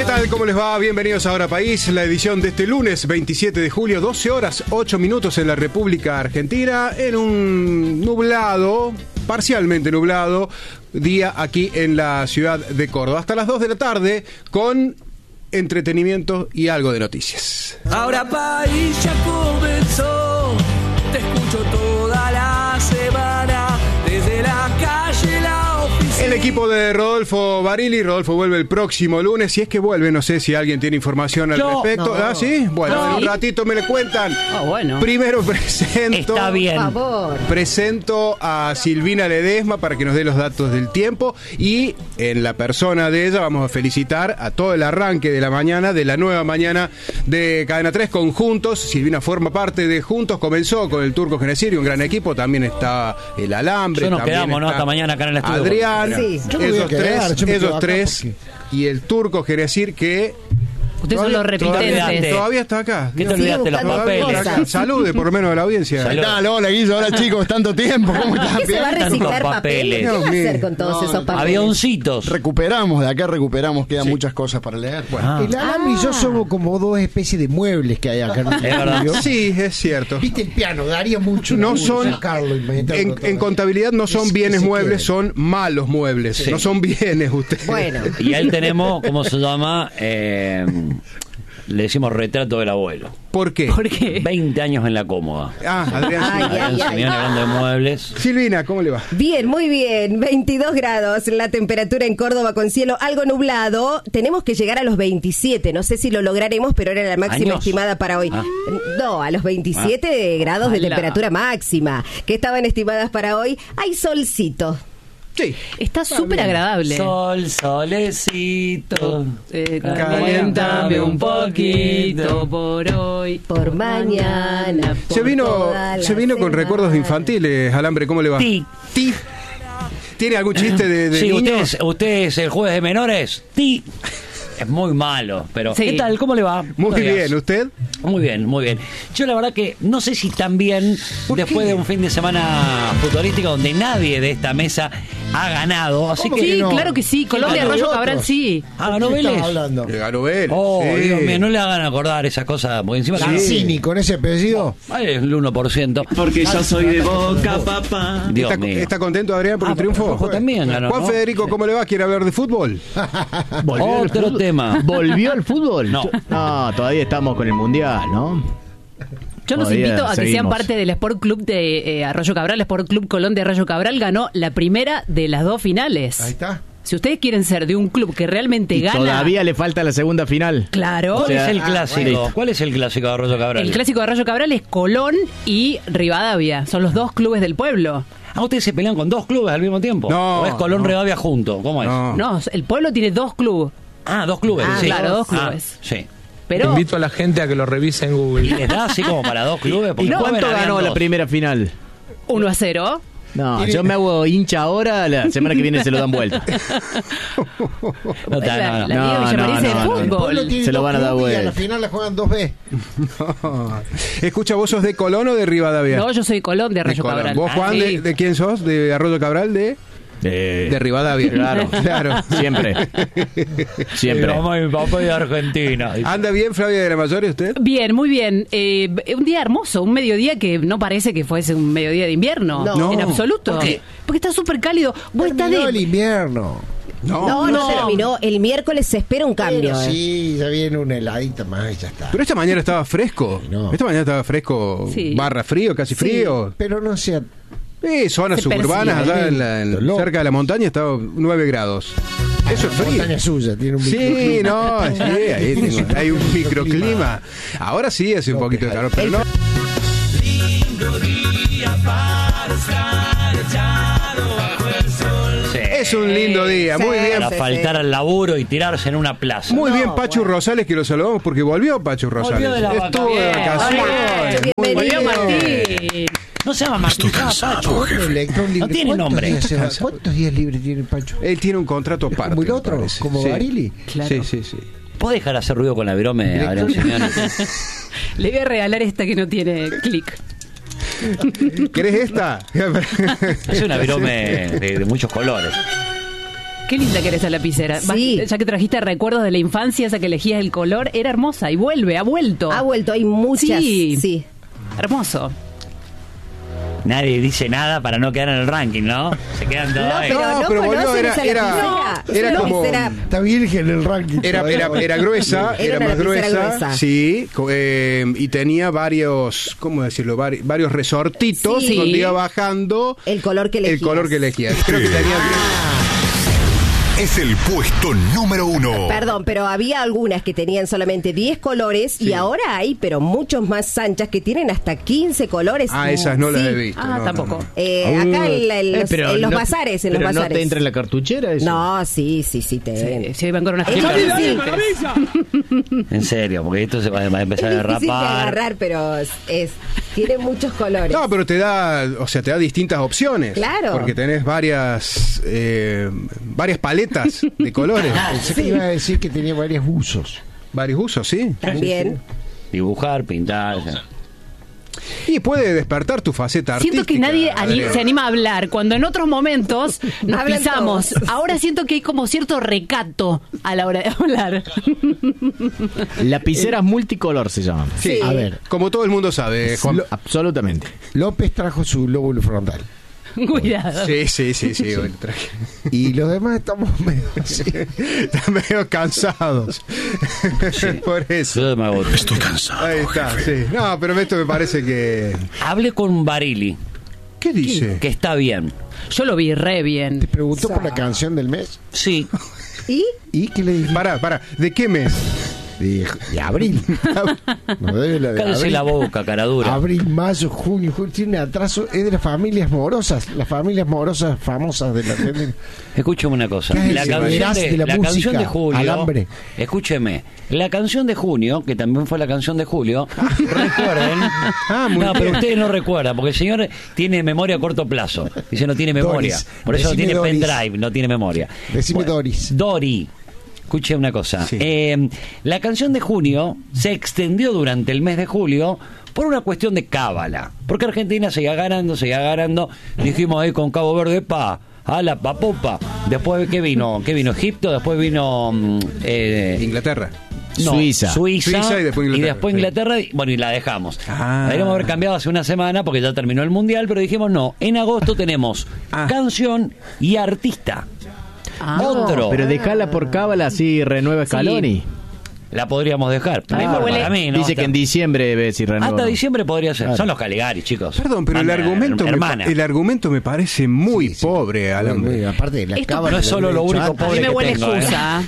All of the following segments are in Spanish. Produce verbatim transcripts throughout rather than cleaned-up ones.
tal? ¿Cómo les va? Bienvenidos a Ahora País, la edición de este lunes veintisiete de julio, doce horas, ocho minutos en la República Argentina, en un nublado, parcialmente nublado, día aquí en la ciudad de Córdoba. Hasta las dos de la tarde con entretenimiento y algo de noticias. Ahora País ya comenzó, te escucho toda la semana, desde la calle, la oficina. El equipo de Rodolfo Barili, Rodolfo vuelve el próximo lunes, si es que vuelve, no sé si alguien tiene información al Yo, respecto. no. Ah, ¿sí? Bueno, No. en un ratito me le cuentan. Ah, bueno. Primero presento... Está bien. Por favor. Presento a Silvina Ledesma para que nos dé los datos del tiempo y en la persona de ella vamos a felicitar a todo el arranque de la mañana, de la nueva mañana de Cadena tres con Juntos. Silvina forma parte de Juntos, comenzó con el Turco Genesiri, un gran equipo, también está el Alambre. Yo nos también quedamos, ¿no? está Hasta mañana acá en el estudio. Adrián, Sí. Yo me voy a esos quedar, tres, yo me quedo esos acá tres porque- y el Turco Genesir que... Ustedes son los todavía, repitentes. todavía está acá. ¿Qué te olvidaste los buscando Todavía papeles? está acá. Salude por lo menos a la audiencia. Salud. ¿Qué tal? Hola, Guillo. Hola, chicos. Tanto tiempo. ¿Cómo estás? ¿Qué se va a Bien. reciclar Con papeles? papeles. ¿Qué va a Dios hacer mío. con todos No, esos papeles? Avioncitos. Recuperamos, de acá recuperamos. Quedan muchas cosas para leer. Ah. El Alambre y yo somos como dos especies de muebles que hay acá en el Es verdad. estudio. Sí, es cierto. ¿Viste el piano? Daría mucho. No laburo son, sacarlo y meterlo en, todo. en contabilidad no son Es- bienes se muebles, quieren. son malos muebles, Sí. no son bienes ustedes. Bueno, Y ahí tenemos, ¿cómo se llama? Eh, le decimos retrato del abuelo. ¿Por qué? ¿Por qué? veinte años en la cómoda. Ah, Adrián. Ay, Silva. ay, Adrián ay. Simeone hablando de muebles. Silvina, ¿cómo le va? bien, muy bien. veintidós grados la temperatura en Córdoba con cielo algo nublado. Tenemos que llegar a los veintisiete. No sé si lo lograremos, pero era la máxima ¿Años? estimada para hoy. Ah. No, a los veintisiete grados de Ala. temperatura máxima que estaban estimadas para hoy. Hay solcito. Sí. Está súper agradable. Sol, solecito. Eh, Caliéntame Caliéntame un poquito por hoy. Por mañana. por Se vino, toda la se vino con semana. recuerdos infantiles, Alambre, ¿cómo le va? Ti. Ti. ¿Tiene algún chiste de, de Sí, niños? ustedes, ustedes el jueves de menores. Ti. Es muy malo, pero Sí. ¿qué tal? ¿Cómo le va? Muy Buenos días. bien, ¿usted? Muy bien, muy bien. Yo la verdad que no sé si tan bien después de un fin de semana futbolístico donde nadie de esta mesa ha ganado, así ¿Cómo que... que Sí, no? claro que sí. Colombia, ganó? Rayo ¿Y Cabral, otros? sí. Ah, ganó ¿Qué Vélez. estás hablando? Le ganó Vélez. Oh, Sí. Dios mío, no le hagan acordar esas cosas, porque encima... Lanzini, con ese apellido. Ay, es el uno por ciento. Porque yo soy de Boca, papá. Dios ¿Está, mío. está contento, Adrián, por Ah, el triunfo? pero Rojo también ganó, Juan ¿no? Federico, ¿cómo le va? ¿Quiere hablar de fútbol? Otro tema. ¿Volvió al fútbol? No. No, todavía estamos con el Mundial, ¿no? Yo los Todavía invito a que sean seguimos. parte del Sport Club de eh, Arroyo Cabral. El Sport Club Colón de Arroyo Cabral ganó la primera de las dos finales. Ahí está. Si ustedes quieren ser de un club que realmente Y gana... todavía le falta la segunda final. Claro. ¿Cuál O sea, es el ah, clásico? bueno. ¿Cuál es el clásico de Arroyo Cabral? El clásico de Arroyo Cabral es Colón y Rivadavia. Son los dos clubes del pueblo. Ah, ¿ustedes se pelean con dos clubes al mismo tiempo? No, ¿O es Colón no. Rivadavia junto? ¿Cómo es? No. No, el pueblo tiene dos clubes. Ah, dos clubes. Ah, sí. claro, dos Ah, clubes. sí. Pero Invito a la gente a que lo revise en ¿Y Google. les da así como para dos clubes? Porque ¿Y puede cuánto haber, habían ganó la dos. primera final? uno a cero. No, yo me hago hincha ahora, la semana que viene se lo dan vuelta. No, está, La, no, la no. Liga No, Villamarense no, de no, no. El pueblo fútbol. tiene Se lo dos van a dar clubes y a vuelta. la final la juegan dos B. Escucha, ¿vos sos de Colón o de Rivadavia? No, yo soy Colón de De Arroyo Colón. Cabral. ¿Vos, Juan, Ah, sí. de, de quién sos? ¿De Arroyo Cabral? De, Eh, de Rivadavia. Claro, claro. Siempre. Siempre. Mi mamá y mi papá de Argentina. ¿Anda bien, Flavia de la Mayor, usted? Bien, muy bien. Eh, un día hermoso, un mediodía que no parece que fuese un mediodía de invierno. No. En absoluto. ¿Por qué? Porque está súper cálido. Vos estás Terminó el de... invierno. No. No, no, no. terminó. El miércoles se espera un cambio. Pero eh. sí, ya viene una heladita más y ya está. Pero esta mañana estaba fresco. No. Esta mañana estaba fresco, Sí. barra frío, casi Sí, frío. pero no sea... Sí, zonas Se suburbanas, percibe. allá en la- en- Loco. cerca de la montaña, estaba nueve grados. Eso es frío. Montaña suya, tiene un Sí, microclima. no, sí, ahí tengo- hay un microclima. Ahora sí hace un poquito de calor, pero no. Sí. Es un lindo día, muy Sí. bien. Para faltar al laburo y tirarse en una plaza. Muy No, bien, Pachu bueno. Rosales, que lo saludamos porque volvió Pachu Rosales. Volvió de la Estuvo de vacaciones. vacaciones. Bien, Muy Volvió bien. Martín. No se llama Martín, se llama Pacho. Otro electrón libre. No tiene ¿Cuántos nombre. días se va? cansado. ¿Cuántos días libres tiene el Pancho? Él tiene un contrato aparte. ¿Como el me otro? parece. ¿Como Sí. Barili? Claro. Sí, sí, sí. ¿Puedo dejar de hacer ruido con la virome, Adrián Simeone? Le voy a regalar esta que no tiene clic. ¿Querés esta? Es una virome de, de muchos colores. Qué linda que eres esa lapicera. Sí. Vas- Ya que trajiste recuerdos de la infancia, esa que elegías el color, era hermosa y vuelve, ha vuelto. Ha vuelto, hay muchas. Sí. Sí. Hermoso. Nadie dice nada para no quedar en el ranking, ¿no? Se quedan todos No, ahí. pero No, no, pero conocen boludo, era- esa era- lapicera. era Esa como- lapicera- Está virgen el ranking. Era, era, era gruesa, Era era, una más lapicera gruesa, gruesa. sí, co- eh, y tenía varios, ¿cómo decirlo? Vari- varios resortitos Sí. donde iba bajando El color que el elegías. color que elegías. Creo que tenía Es el puesto número uno. Perdón, pero había algunas que tenían solamente diez colores y ahora hay, pero muchos más anchas que tienen hasta quince colores. Ah, esas no las Sí. he visto. Ah, no, tampoco. no, no. Eh, Ah, acá en, la- en eh, los, pero en los no- bazares, en los pero bazares. ¿no te entra en la cartuchera eso? No, sí, sí, sí, te Sí, sí, van con unas Es clipas. difícil, En serio, porque esto se va va a empezar es a difícil de derrapar. agarrar, pero es, es- tiene muchos colores. No, pero te da, o sea, te da distintas opciones. Claro. Porque tenés varias, eh, varias paletas de colores. Pensé que iba a decir que tenía varios usos. Varios usos, sí. También. Dibujar, pintar. o sea. Y puede despertar tu faceta artística. Siento que nadie ani- Adrián. se anima a hablar, cuando en otros momentos nos Hablan pisamos. todos. Ahora siento que hay como cierto recato a la hora de hablar. Lapiceras multicolor se llaman. Sí. A ver. Como todo el mundo sabe, Juan. Lo- Absolutamente. López trajo su lóbulo frontal. Cuidado. Sí, sí, sí, sí. Bueno, traje. Y los demás estamos medio... Están medio cansados. Por eso. Yo me agoto. Estoy cansado. Ahí está, sí. No, pero esto me parece que. Hablé con Barili, ¿Qué dice? que está bien. Yo lo vi re bien. Te preguntó por la canción del mes. Sí. ¿Y? ¿Y qué le dije? Pará, pará. ¿De qué mes? Dijo, de abril. No debe la de Cállese abril. la boca, cara dura. Abril, mayo, junio, julio. Tiene atraso. Es de las familias morosas. Las familias morosas famosas de la Argentina. Escúcheme una cosa. ¿Qué es La eso? canción Verás de, de la la música, canción de Julio. Alambre. Escúcheme. La canción de junio, que también fue la canción de Julio, recuerden. Ah, muy no, bien. pero ustedes no recuerdan, porque el señor tiene memoria a corto plazo. Dice no tiene memoria. Doris. Por eso no Decime tiene Doris. pendrive, no tiene memoria. Decime Doris. Dori. Escuche una cosa. Sí. Eh, la canción de junio se extendió durante el mes de julio por una cuestión de cábala. Porque Argentina seguía ganando, seguía ganando. Dijimos ahí con Cabo Verde, pa, a la papopa. Después, ¿qué vino? ¿Qué vino? Egipto, después vino. mm, Eh, Inglaterra. no, Suiza. Suiza. Suiza y después Inglaterra, y después sí. Inglaterra, y- bueno, y la dejamos. Ah. La deberíamos haber cambiado hace una semana porque ya terminó el mundial, pero dijimos no. En agosto tenemos Ah. canción y artista. Ah. Otro. Pero dejala por cábala así renueva Scaloni. La podríamos dejar. A mí me Mejor huele- para mí, ¿no? Dice que en diciembre ve si renueva. Hasta diciembre podría ser. Claro. Son los Caligaris, chicos. Perdón, pero el Manda, argumento, me, hermana. el argumento me parece muy Sí, sí. pobre, Alambre. Muy- aparte de la Esto cábala, no es solo lo he dicho único antes. A mí pobre me que huele tengo, ¿eh? excusa.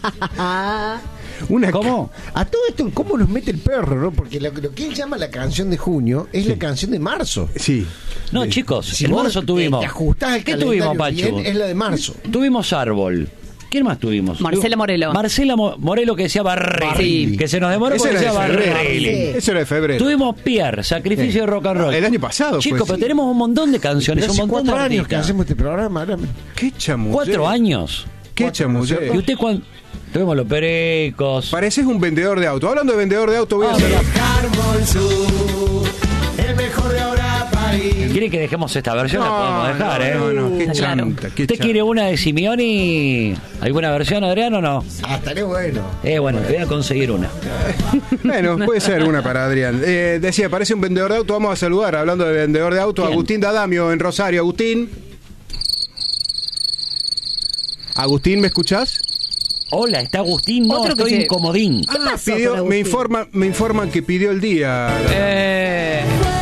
Una ¿Cómo? A todo esto, ¿cómo nos mete el perro, no? Porque lo, lo que él llama la canción de junio es la canción de marzo. Sí. No, chicos, Si en vos marzo te- tuvimos. Te ajustás el ¿Qué calendario tuvimos, Pachu? bien, es la de marzo. Tuvimos Árbol. ¿Quién más tuvimos? Marcela Morelo. Marcela Mo- Morelo que decía Barrili. Sí. Que se nos demoró Ese porque era decía de febrero. Barrili. Sí. Eso era de febrero. Tuvimos Pierre, Sacrificio de Rock and Roll. El año pasado Chicos, fue, pero sí. tenemos un montón de canciones, Pero un hace montón de cuatro años que artistas. hacemos este programa. ahora me- ¿Qué chamullé? Cuatro años. ¿Qué Cuatro, chamullé? ¿no? ¿Y usted cuándo? Tuvimos los Perecos. Pareces un vendedor de auto. Hablando de vendedor de auto, voy a Ah, hacer. mira. El mejor de ahora país. ¿Quiere que dejemos esta versión? la podemos dejar, ¿eh? No, no, qué Está claro. chanta, qué ¿Usted chanta. quiere una de Simeoni? ¿Alguna versión, Adrián, o no? Ah, estaría bueno. Eh, bueno, te voy a conseguir una. Bueno, puede ser una para Adrián. Eh, decía, parece un vendedor de auto. Vamos a saludar, hablando de vendedor de auto, a ¿Quién? Agustín D'Adamio en Rosario. Agustín. Agustín, ¿me escuchás? Hola, ¿está Agustín? No, Otro que estoy se- en comodín. ¿Qué Ah, pasó pidió- con Agustín? me, informa, me informan que pidió el día. Eh,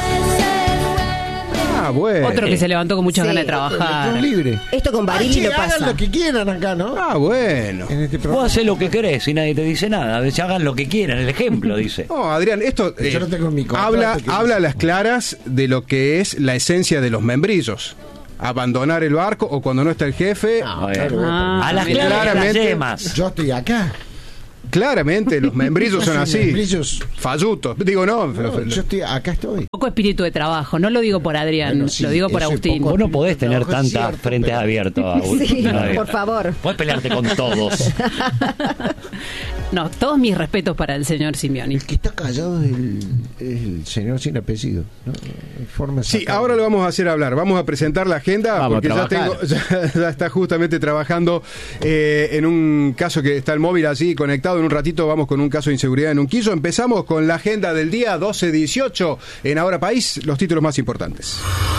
Ah, bueno. Otro que se levantó con muchas Sí. ganas de Electrón trabajar. libre. Esto con Barili Che, no hagan pasa. lo que quieran acá, ¿no? Ah, bueno. En este vos programa. haces lo que querés y nadie te dice nada. A veces hagan lo que quieran, el ejemplo, dice. No, Adrián, esto Yo eh, no tengo mi contrato habla, que habla a dice- las claras de lo que es la esencia de los membrillos. Abandonar el barco o cuando no está el jefe. Ah, Oye, claro, Ah, a las mira. claras y a las Claramente- yemas. Yo estoy acá. Claramente los membrillos son Yo soy así. membrillos. Fallutos. Digo, no. No, yo estoy acá estoy. Poco espíritu de trabajo. No lo digo por Adrián, Bueno, sí, lo digo por eso es Agustín. poco- Vos no podés tener Trabajo es tantas cierto, frentes pero- abiertos, Agustín. Sí, No, por favor. Podés pelearte con todos. No, todos mis respetos para el señor Simioni. El que está callado es el, es el señor sin apellido, ¿no? Forma sí, ahora lo vamos a hacer hablar. Vamos a presentar la agenda vamos porque ya, tengo, ya, ya está justamente trabajando eh, en un caso que está el móvil así conectado. En un ratito vamos con un caso de inseguridad en Unquillo. Empezamos con la agenda del día doce dieciocho en Ahora País, los títulos más importantes.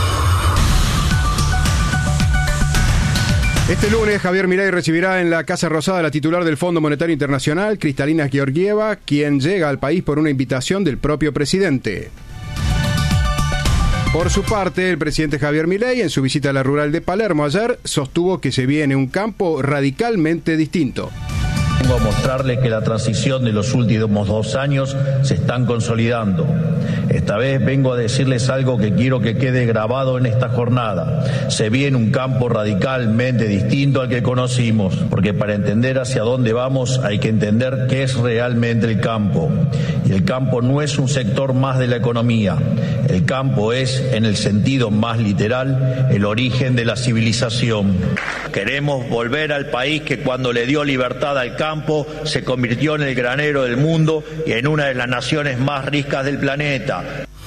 Este lunes, Javier Milei recibirá en la Casa Rosada a la titular del Fondo Monetario Internacional, Kristalina Georgieva, quien llega al país por una invitación del propio presidente. Por su parte, el presidente Javier Milei, en su visita a la rural de Palermo ayer, sostuvo que se viene un campo radicalmente distinto. Vengo a mostrarles que la transición de los últimos dos años se están consolidando. Esta vez vengo a decirles algo que quiero que quede grabado en esta jornada. Se viene un campo radicalmente distinto al que conocimos, porque para entender hacia dónde vamos hay que entender qué es realmente el campo. Y el campo no es un sector más de la economía. El campo es, en el sentido más literal, el origen de la civilización. Queremos volver al país que cuando le dio libertad al campo se convirtió en el granero del mundo y en una de las naciones más ricas del planeta.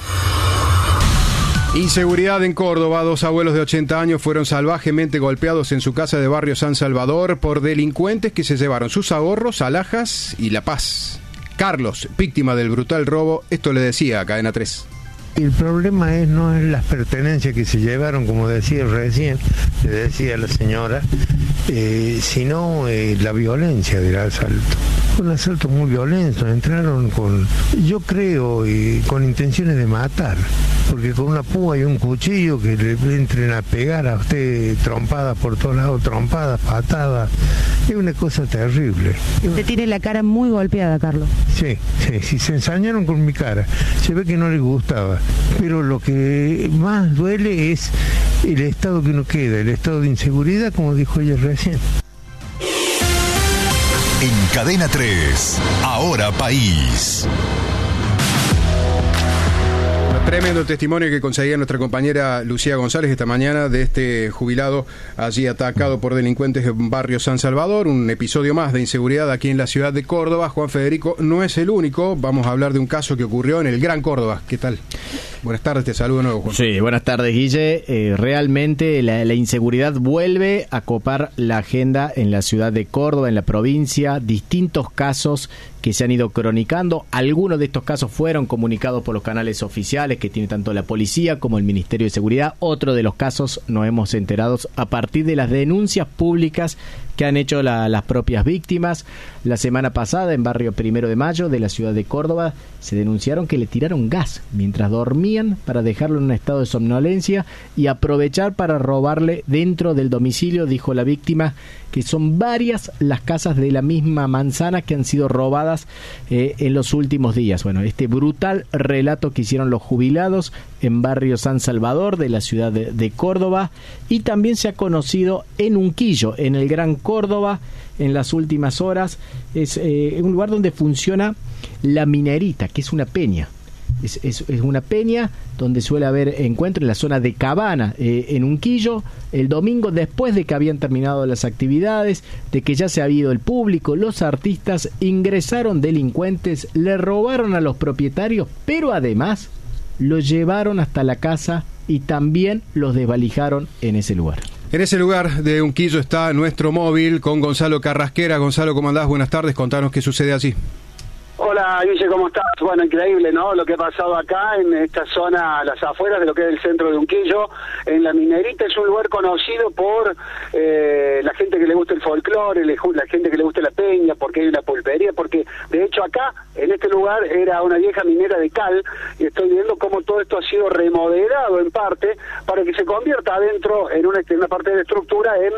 Inseguridad en Córdoba. Dos abuelos de ochenta años fueron salvajemente golpeados en su casa de barrio San Salvador por delincuentes que se llevaron sus ahorros, alhajas y la paz. Carlos, víctima del brutal robo, esto le decía a Cadena tres. El problema es no es las pertenencias que se llevaron, como decía recién, le decía la señora, eh, sino eh, la violencia del asalto. Fue un asalto muy violento, entraron con, yo creo, eh, con intenciones de matar, porque con una púa y un cuchillo que le entren a pegar a usted trompadas por todos lados, trompadas, patadas, es una cosa terrible. Usted tiene la cara muy golpeada, Carlos. Sí, sí, sí, se ensañaron con mi cara, se ve que no les gustaba. Pero lo que más duele es el estado que uno queda, el estado de inseguridad, como dijo ella recién. En Cadena tres, Ahora País. Tremendo testimonio que conseguía nuestra compañera Lucía González esta mañana de este jubilado allí atacado por delincuentes en barrio San Salvador. Un episodio más de inseguridad aquí en la ciudad de Córdoba. Juan Federico no es el único. Vamos a hablar de un caso que ocurrió en el Gran Córdoba. ¿Qué tal? Buenas tardes, te saludo de nuevo, Juan. Sí, buenas tardes, Guille. Eh, realmente la, la inseguridad vuelve a copar la agenda en la ciudad de Córdoba, en la provincia. Distintos casos que se han ido cronicando. Algunos de estos casos fueron comunicados por los canales oficiales que tiene tanto la policía como el Ministerio de Seguridad. Otro de los casos nos hemos enterado a partir de las denuncias públicas que han hecho la, las propias víctimas. La semana pasada, en barrio Primero de Mayo de la ciudad de Córdoba, se denunciaron que le tiraron gas mientras dormían para dejarlo en un estado de somnolencia y aprovechar para robarle dentro del domicilio. Dijo la víctima que son varias las casas de la misma manzana que han sido robadas eh, en los últimos días. Bueno, este brutal relato que hicieron los jubilados en barrio San Salvador de la ciudad de, de Córdoba, y también se ha conocido en Unquillo, en el Gran Córdoba, en las últimas horas. Es eh, un lugar donde funciona la Minerita, que es una peña. Es, es, es una peña donde suele haber encuentro en la zona de Cabana, eh, en Unquillo, el domingo después de que habían terminado las actividades, de que ya se había ido el público, los artistas, ingresaron delincuentes, le robaron a los propietarios, pero además los llevaron hasta la casa y también los desvalijaron en ese lugar. En ese lugar de Unquillo está nuestro móvil con Gonzalo Carrasquera. Gonzalo, ¿cómo andás? Buenas tardes, contanos qué sucede allí. Hola, Guille, ¿cómo estás? Bueno, increíble, ¿no? Lo que ha pasado acá en esta zona, a las afueras de lo que es el centro de Unquillo, en la Minerita. Es un lugar conocido por eh, la gente que le gusta el folclore, la gente que le gusta la peña, porque hay una pulpería, porque de hecho acá, en este lugar, era una vieja minera de cal, y estoy viendo cómo todo esto ha sido remodelado en parte, para que se convierta adentro, en una, en una parte de la estructura, en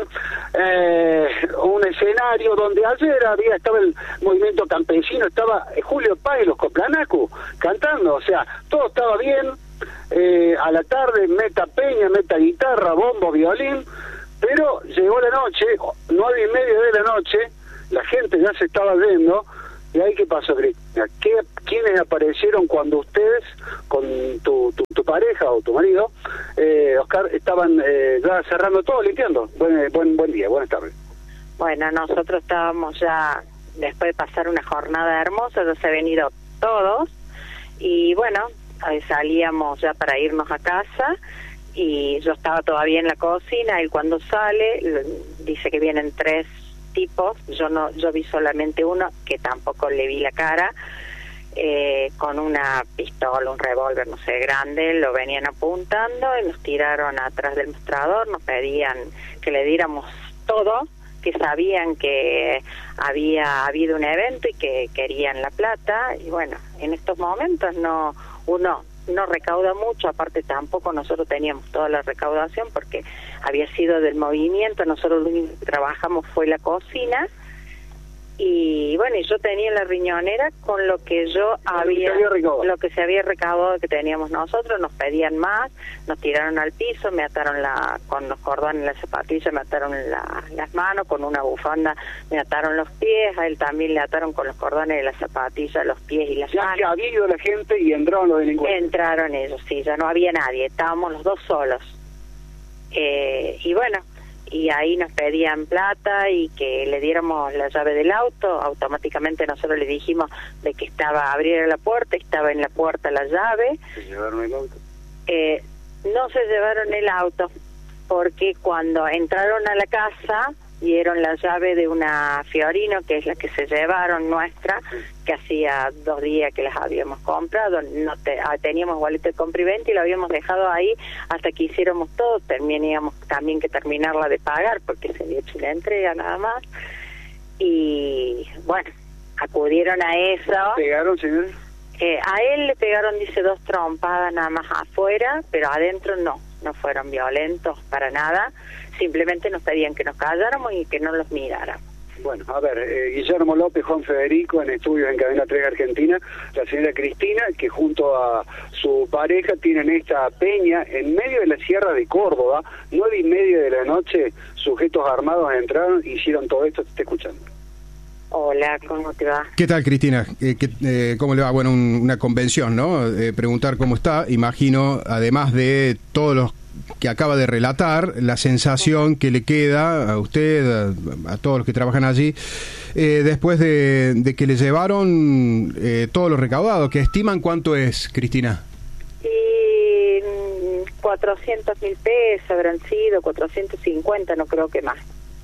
eh, un escenario donde ayer había, estaba el movimiento campesino, estaba Julio Páez y los Coplanacu cantando, o sea, todo estaba bien. Eh, a la tarde meta peña, meta guitarra, bombo, violín, pero llegó la noche, nueve y media de la noche, la gente ya se estaba yendo. ¿Y ahí qué pasó, Cristina? ¿Qué, ¿Quiénes aparecieron cuando ustedes, con tu, tu, tu pareja o tu marido, eh, Oscar, estaban eh, ya cerrando todo, limpiando? Buen, buen, buen día, buenas tardes. Bueno, nosotros estábamos ya después de pasar una jornada hermosa, ya se habían ido todos, y bueno, eh, salíamos ya para irnos a casa, y yo estaba todavía en la cocina. Él cuando sale dice que vienen tres tipos, yo no yo vi solamente uno, que tampoco le vi la cara, eh, con una pistola, un revólver, no sé, grande, lo venían apuntando y nos tiraron atrás del mostrador, nos pedían que le diéramos todo, que sabían que había habido un evento y que querían la plata. Y bueno, en estos momentos no uno no recauda mucho, aparte tampoco nosotros teníamos toda la recaudación porque había sido del movimiento, nosotros lo único que trabajamos fue la cocina. Y bueno, y yo tenía la riñonera con lo que yo había, lo que se había recaudado que teníamos nosotros. Nos pedían más, nos tiraron al piso, me ataron la con los cordones en la zapatilla, me ataron la, las manos, con una bufanda me ataron los pies, a él también le ataron con los cordones de la zapatilla los pies y las manos. Ya había ido la gente y entraron los delincuentes. Entraron ellos, sí, ya no había nadie, estábamos los dos solos. Eh, y bueno, y ahí nos pedían plata y que le diéramos la llave del auto. Automáticamente nosotros le dijimos de que estaba, abriera la puerta, estaba en la puerta la llave. ¿Se llevaron el auto? Eh, no se llevaron el auto, porque cuando entraron a la casa dieron la llave de una Fiorino, que es la que se llevaron nuestra, que hacía dos días que las habíamos comprado, no te, ah, teníamos boleto de compra y venta y lo habíamos dejado ahí hasta que hiciéramos todo. Teníamos también que terminarla de pagar porque se había hecho la entrega nada más. Y bueno, acudieron a eso. ¿Pegaron, señor? Eh, a él le pegaron, dice, dos trompadas nada más afuera, pero adentro no, no fueron violentos para nada. Simplemente nos pedían que nos calláramos y que no los miráramos. Bueno, a ver, eh, Guillermo López, Juan Federico, en estudios en Cadena tres Argentina, la señora Cristina, que junto a su pareja tienen esta peña en medio de la Sierra de Córdoba, nueve y media de la noche, sujetos armados entraron, hicieron todo esto. Te estoy escuchando. Hola, ¿cómo te va? ¿Qué tal, Cristina? Eh, ¿qué, eh, ¿Cómo le va? Bueno, un, una convención, ¿no? Eh, preguntar cómo está, imagino, además de todos los que acaba de relatar, la sensación que le queda a usted, a, a todos los que trabajan allí, eh, después de, de que le llevaron eh, todo lo recaudado, que estiman cuánto es, Cristina. Y cuatrocientos mil pesos habrán sido, cuatrocientos cincuenta, no creo que más.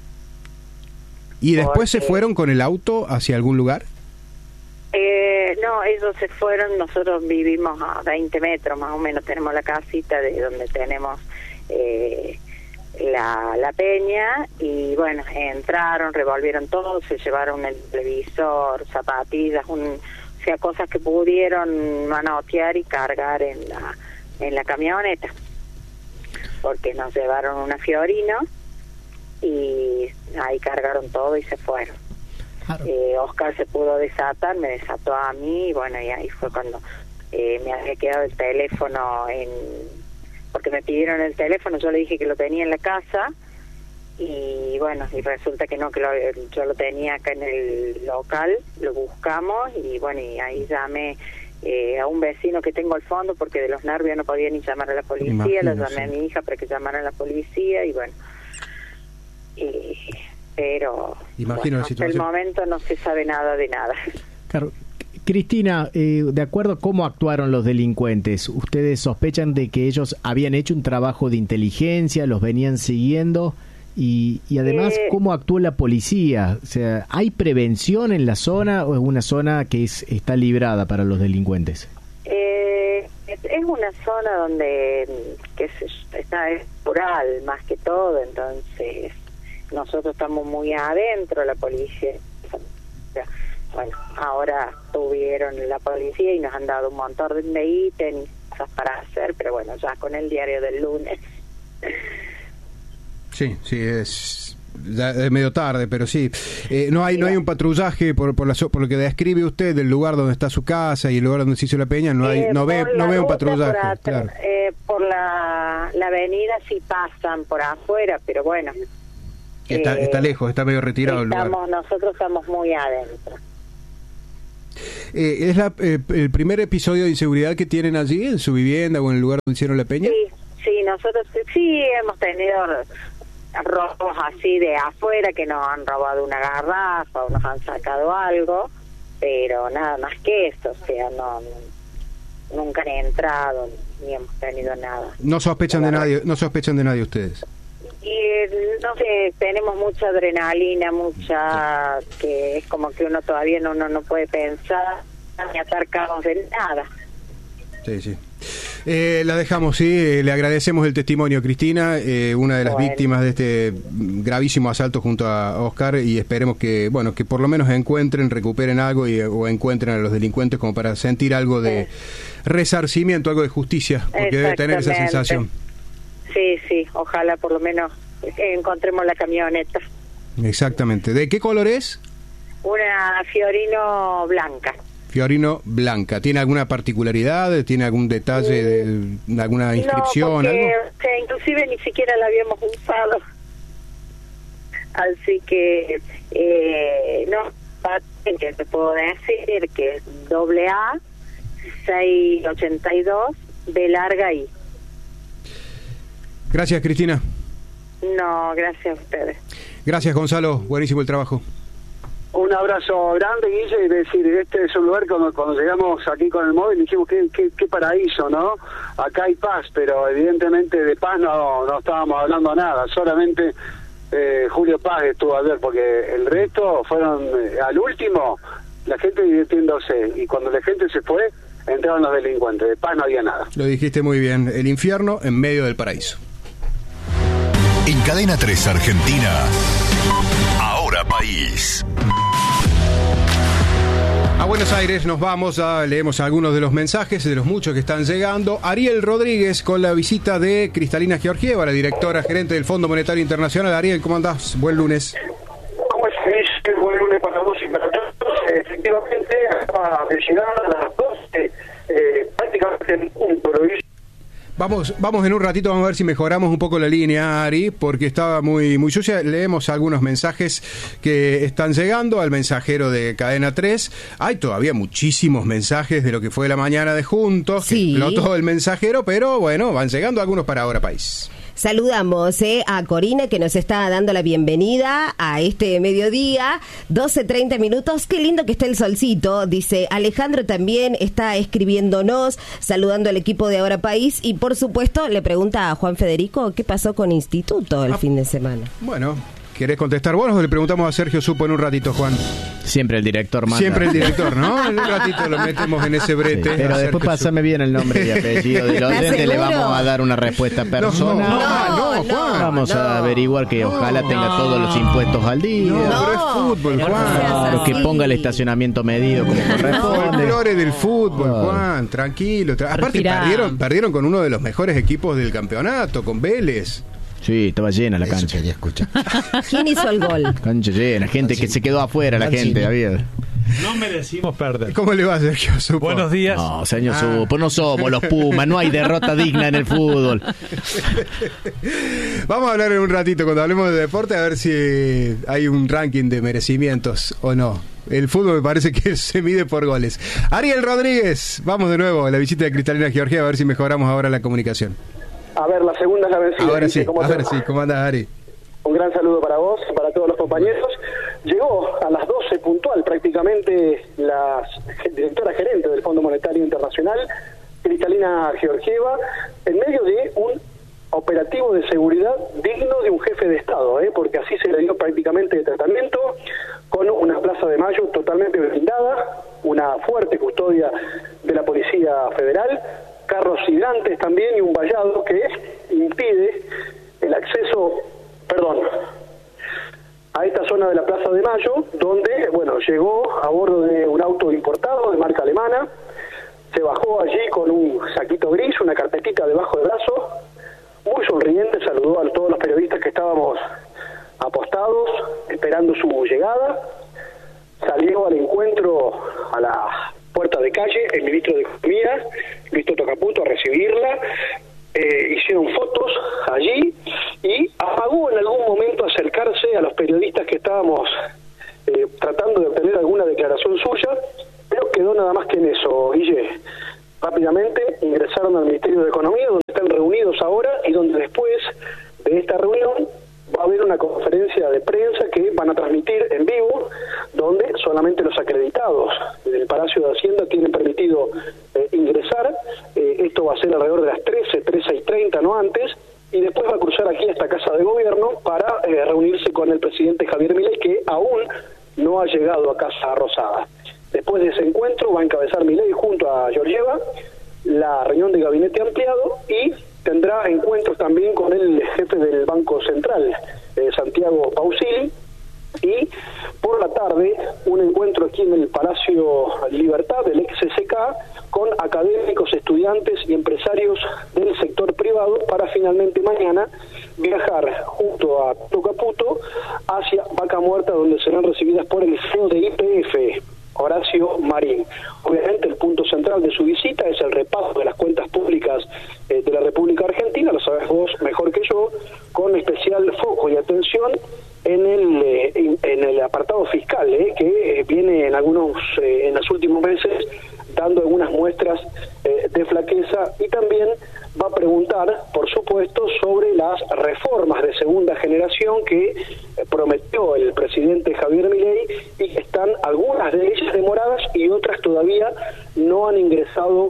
¿Y después Porque... se fueron con el auto hacia algún lugar? Eh, no, ellos se fueron, nosotros vivimos a veinte metros más o menos, tenemos la casita de donde tenemos eh, la, la peña, y bueno, entraron, revolvieron todo, se llevaron el televisor, zapatillas, un, o sea, cosas que pudieron manotear y cargar en la, en la camioneta, porque nos llevaron una Fiorino y ahí cargaron todo y se fueron. Claro. Eh, Oscar se pudo desatar, me desató a mí, y bueno, y ahí fue cuando eh, me había quedado el teléfono en... porque me pidieron el teléfono, yo le dije que lo tenía en la casa, y bueno, y resulta que no, que lo, yo lo tenía acá en el local, lo buscamos, y bueno, y ahí llamé eh, a un vecino que tengo al fondo, porque de los nervios no podía ni llamar a la policía. Imagino, lo llamé sí. a mi hija para que llamara a la policía, y bueno... Y, pero Imagino bueno, hasta el momento no se sabe nada de nada. Claro. Cristina, eh, de acuerdo a cómo actuaron los delincuentes, ¿ustedes sospechan de que ellos habían hecho un trabajo de inteligencia, los venían siguiendo? Y, y además, eh, ¿cómo actuó la policía? O sea, ¿hay prevención en la zona o es una zona que es, está librada para los delincuentes? Eh, es una zona donde que es, está es rural más que todo, entonces... Nosotros estamos muy adentro, la policía. Bueno, ahora tuvieron la policía y nos han dado un montón de ítems para hacer, pero bueno, ya con el diario del lunes. Sí, sí, es, ya es medio tarde, pero sí. Eh, no hay no hay un patrullaje por por, la, por lo que describe usted del lugar donde está su casa y el lugar donde se hizo la peña, no hay eh, no ve no ve un patrullaje. Por, at- claro. eh, por la, la avenida sí pasan por afuera, pero bueno. Está, eh, está lejos, está medio retirado estamos, el lugar. Nosotros estamos muy adentro. Eh, ¿Es la, eh, el primer episodio de inseguridad que tienen allí, en su vivienda o en el lugar donde hicieron la peña? Sí, sí, nosotros sí hemos tenido robos así de afuera, que nos han robado una garrafa o nos han sacado algo, pero nada más que eso, o sea, no, no nunca han entrado ni hemos tenido nada. No sospechan de nadie, no sospechan de nadie ustedes. Y no sé, tenemos mucha adrenalina, mucha, que es como que uno todavía no, no, no puede pensar ni atar cabos de nada. Sí, sí. Eh, la dejamos, sí, le agradecemos el testimonio, Cristina, eh, una de las bueno. víctimas de este gravísimo asalto junto a Oscar, y esperemos que, bueno, que por lo menos encuentren, recuperen algo y, o encuentren a los delincuentes como para sentir algo de resarcimiento, algo de justicia, porque debe tener esa sensación. Sí, sí, ojalá por lo menos encontremos la camioneta. Exactamente. ¿De qué color es? Una Fiorino blanca. Fiorino blanca. ¿Tiene alguna particularidad? ¿Tiene algún detalle, de, de alguna inscripción? No, porque, algo? O sea, inclusive ni siquiera la habíamos usado. Así que, eh, no, que te puedo decir que es doble A seiscientos ochenta y dos B larga I. Gracias, Cristina. No, gracias a ustedes. Gracias, Gonzalo. Buenísimo el trabajo. Un abrazo grande, Guille, y decir, este es un lugar cuando, cuando llegamos aquí con el móvil dijimos que qué, qué paraíso, ¿no? Acá hay paz, pero evidentemente de paz no, no estábamos hablando nada, solamente eh, Julio Paz estuvo ayer, porque el resto fueron, eh, al último, la gente divirtiéndose, y cuando la gente se fue, entraron los delincuentes, de paz no había nada. Lo dijiste muy bien, el infierno en medio del paraíso. En Cadena tres Argentina, Ahora País. A Buenos Aires nos vamos, a, leemos algunos de los mensajes, de los muchos que están llegando. Ariel Rodríguez con la visita de Cristalina Georgieva, la directora gerente del Fondo Monetario Internacional. Ariel, ¿cómo andás? Buen lunes. ¿Cómo estás? Buen lunes para vos y para todos. Efectivamente, acaba de llegar a las doce, eh, prácticamente en punto, lo hizo. Vamos, vamos en un ratito, vamos a ver si mejoramos un poco la línea, Ari, porque estaba muy, muy sucia. Leemos algunos mensajes que están llegando al mensajero de Cadena tres. Hay todavía muchísimos mensajes de lo que fue la mañana de Juntos, sí. que explotó el mensajero, pero bueno, van llegando algunos para Ahora País. Saludamos eh, a Corina, que nos está dando la bienvenida a este mediodía, doce treinta minutos. Qué lindo que está el solcito, dice Alejandro. También está escribiéndonos, saludando al equipo de Ahora País, y por supuesto le pregunta a Juan Federico qué pasó con Instituto el ah, fin de semana. Bueno, ¿querés contestar vos o le preguntamos a Sergio Supo en un ratito, Juan? Siempre el director manda. Siempre el director, ¿no? En un ratito lo metemos en ese brete. Sí, pero después pásame bien el nombre y apellido del oyente, le vamos a dar una respuesta personal. No, no, no, Juan. Vamos no, a averiguar que ojalá no, tenga todos los impuestos al día. No, no pero es fútbol, Juan. Claro, que ponga el estacionamiento medido como corresponde. Folclore del fútbol, Juan, tranquilo. Tra- Aparte perdieron, perdieron con uno de los mejores equipos del campeonato, con Vélez. Sí, estaba llena la Eso cancha. quería escuchar. ¿Quién hizo el gol? Cancha llena, gente que se quedó afuera, la gente, David. No merecimos perder. ¿Cómo le va, Sergio Supo? Buenos días. No, señor ah. Supo, no somos los Pumas, no hay derrota digna en el fútbol. Vamos a hablar en un ratito, cuando hablemos de deporte, a ver si hay un ranking de merecimientos o no. El fútbol me parece que se mide por goles. Ariel Rodríguez, vamos de nuevo a la visita de Cristalina Georgieva, a ver si mejoramos ahora la comunicación. A ver, la segunda es la vencida. Ahora sí, ahora sí, ¿cómo andás, Ari? Un gran saludo para vos, para todos los compañeros. Llegó a las doce puntual prácticamente la directora gerente del Fondo Monetario Internacional, Cristalina Georgieva, en medio de un operativo de seguridad digno de un jefe de Estado, ¿eh? porque así se le dio prácticamente de tratamiento, con una Plaza de Mayo totalmente blindada, una fuerte custodia de la Policía Federal, carros hidrantes también y un vallado que impide el acceso, perdón, a esta zona de la Plaza de Mayo, donde, bueno, llegó a bordo de un auto importado de marca alemana, se bajó allí con un saquito gris, una carpetita debajo del brazo, muy sonriente, saludó a todos los periodistas que estábamos apostados, esperando su llegada, salió al encuentro a la puerta de calle, el ministro de Economía, Luis Toto Caputo, a recibirla, eh, hicieron fotos allí y apagó en algún momento acercarse a los periodistas que estábamos eh, tratando de obtener alguna declaración suya, pero quedó nada más que en eso, Guille. Rápidamente ingresaron al Ministerio de Economía, donde están reunidos ahora y donde después de esta reunión va a haber una conferencia de prensa que van a transmitir en vivo, donde solamente los acreditados del Palacio de Hacienda tienen permitido eh, ingresar. Eh, esto va a ser alrededor de las trece, trece y treinta, no antes, y después va a cruzar aquí a esta Casa de Gobierno para eh, reunirse con el presidente Javier Milei, que aún no ha llegado a Casa Rosada. Después de ese encuentro va a encabezar Milei junto a Georgieva la reunión de gabinete ampliado y tendrá encuentros también con el jefe del Banco Central, eh, Santiago Pausili, y por la tarde un encuentro aquí en el Palacio Libertad, del ex C C K, con académicos, estudiantes y empresarios del sector privado para finalmente mañana viajar junto a Tocaputo hacia Vaca Muerta, donde serán recibidas por el C E O de Y P F, Horacio Marín. Obviamente el punto central de su visita es el repaso de las cuentas públicas eh, de la República Argentina, lo sabes vos mejor que yo, con especial foco y atención en el eh, en, en el apartado fiscal, eh, que eh, viene en algunos eh, en los últimos meses dando algunas muestras eh, de flaqueza, y también va a preguntar, por supuesto, sobre las reformas de segunda generación que eh, prometió el presidente Javier Milei y que están algunas de ellas demoradas y otras todavía no han ingresado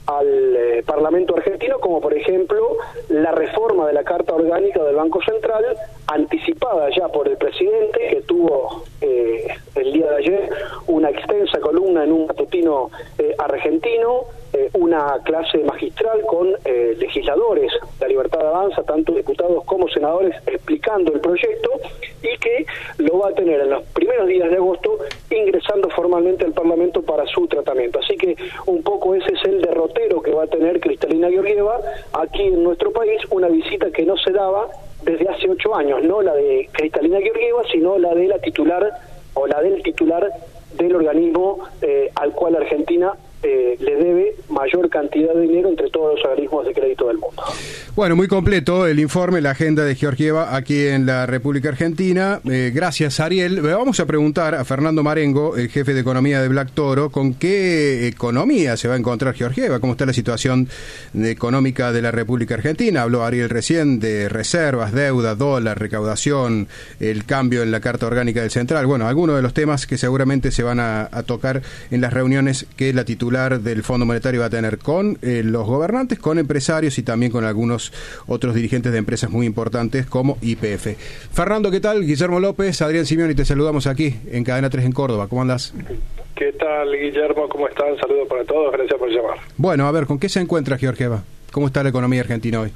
al eh, Parlamento argentino, como por ejemplo la reforma de la Carta Orgánica del Banco Central, anticipada ya por el presidente, que tuvo eh, el día de ayer una extensa columna en un matutino eh, argentino, eh, una clase magistral con eh, legisladores de La Libertad Avanza, tanto diputados como senadores, explicando el proyecto, y que lo va a tener en los primeros días de agosto ingresando formalmente al Parlamento para su tratamiento. Así que un poco ese es el derrotero que va a tener Cristalina Georgieva aquí en nuestro país, una visita que no se daba desde hace ocho años, no la de Cristalina Georgieva, sino la de la titular o la del titular del organismo eh, al cual Argentina eh, le debe mayor cantidad de dinero entre todos los organismos de crédito del mundo. Bueno, muy completo el informe, la agenda de Georgieva aquí en la República Argentina. Eh, gracias, Ariel. Vamos a preguntar a Fernando Marengo, el jefe de economía de Black Toro, con qué economía se va a encontrar Georgieva, cómo está la situación económica de la República Argentina. Habló Ariel recién de reservas, deuda, dólar, recaudación, el cambio en la Carta Orgánica del Central. Bueno, algunos de los temas que seguramente se van a, a tocar en las reuniones que la titular del Fondo Monetario va a tener con eh, los gobernantes, con empresarios y también con algunos otros dirigentes de empresas muy importantes como Y P F. Fernando, ¿qué tal? Guillermo López, Adrián Simeoni, te saludamos aquí en Cadena tres en Córdoba. ¿Cómo andás? ¿Qué tal, Guillermo? ¿Cómo están? Saludos para todos, gracias por llamar. Bueno, a ver, ¿con qué se encuentra Georgieva? ¿Cómo está la economía argentina hoy?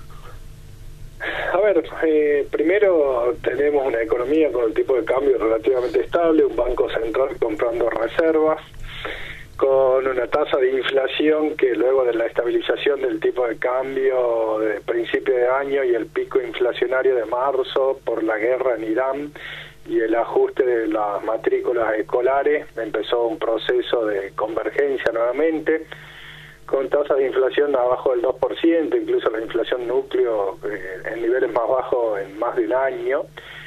A ver, eh, primero tenemos una economía con el tipo de cambio relativamente estable, un banco central comprando reservas, con una tasa de inflación que luego de la estabilización del tipo de cambio de principio de año y el pico inflacionario de marzo por la guerra en Irán y el ajuste de las matrículas escolares, empezó un proceso de convergencia nuevamente, con tasas de inflación abajo del dos por ciento, incluso la inflación núcleo eh, en niveles más bajos en más de un año.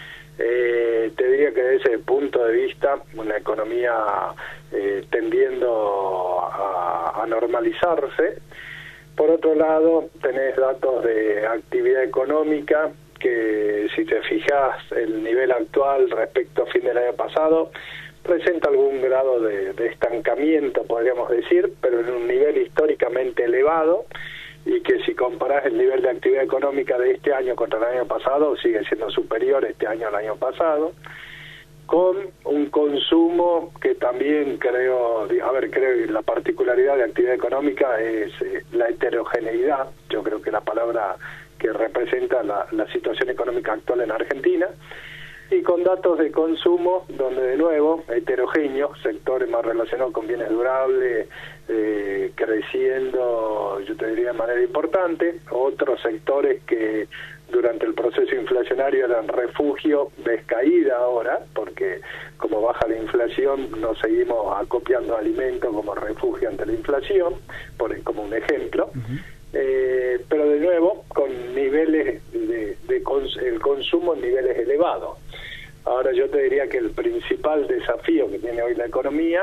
Eh, te diría que desde ese punto de vista, una economía eh, tendiendo a, a normalizarse. Por otro lado, tenés datos de actividad económica que, si te fijas, el nivel actual respecto a fin del año pasado presenta algún grado de, de estancamiento, podríamos decir, pero en un nivel históricamente elevado, y que si comparás el nivel de actividad económica de este año contra el año pasado, sigue siendo superior este año al año pasado, con un consumo que también creo, a ver, creo que la particularidad de actividad económica es eh, la heterogeneidad. Yo creo que la palabra que representa la, la situación económica actual en Argentina, y con datos de consumo donde de nuevo heterogéneos, sectores más relacionados con bienes durables eh, creciendo, yo te diría de manera importante, otros sectores que durante el proceso inflacionario eran refugio, descaída ahora, porque como baja la inflación nos seguimos acopiando alimentos como refugio ante la inflación, por como un ejemplo. Uh-huh. Eh, pero de nuevo con niveles de, de cons el consumo en niveles elevados. Ahora yo te diría que el principal desafío que tiene hoy la economía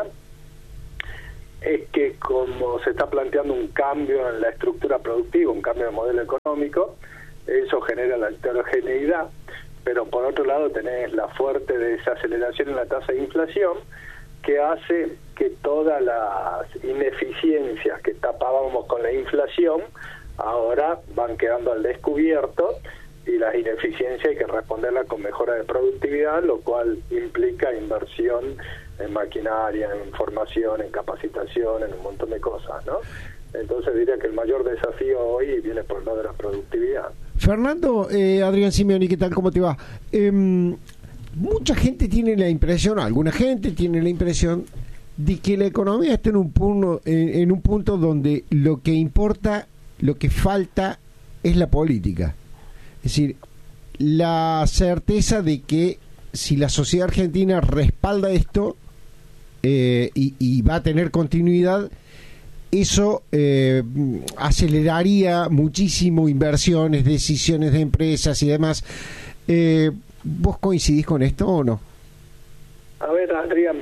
es que como se está planteando un cambio en la estructura productiva, un cambio de modelo económico, eso genera la heterogeneidad, pero por otro lado tenés la fuerte desaceleración en la tasa de inflación, que hace que todas las ineficiencias que tapábamos con la inflación ahora van quedando al descubierto, y las ineficiencias hay que responderlas con mejora de productividad, lo cual implica inversión en maquinaria, en formación, en capacitación, en un montón de cosas, ¿no? Entonces diría que el mayor desafío hoy viene por el lado de la productividad. Fernando, eh, Adrián Simeoni, ¿qué tal? ¿Cómo te va? Eh, mucha gente tiene la impresión, alguna gente tiene la impresión de que la economía está en un punto, en, en un punto donde lo que importa, lo que falta es la política. Es decir, la certeza de que si la sociedad argentina respalda esto eh, y, y va a tener continuidad, eso eh, aceleraría muchísimo inversiones, decisiones de empresas y demás. Eh, ¿Vos coincidís con esto o no? A ver, Adrián,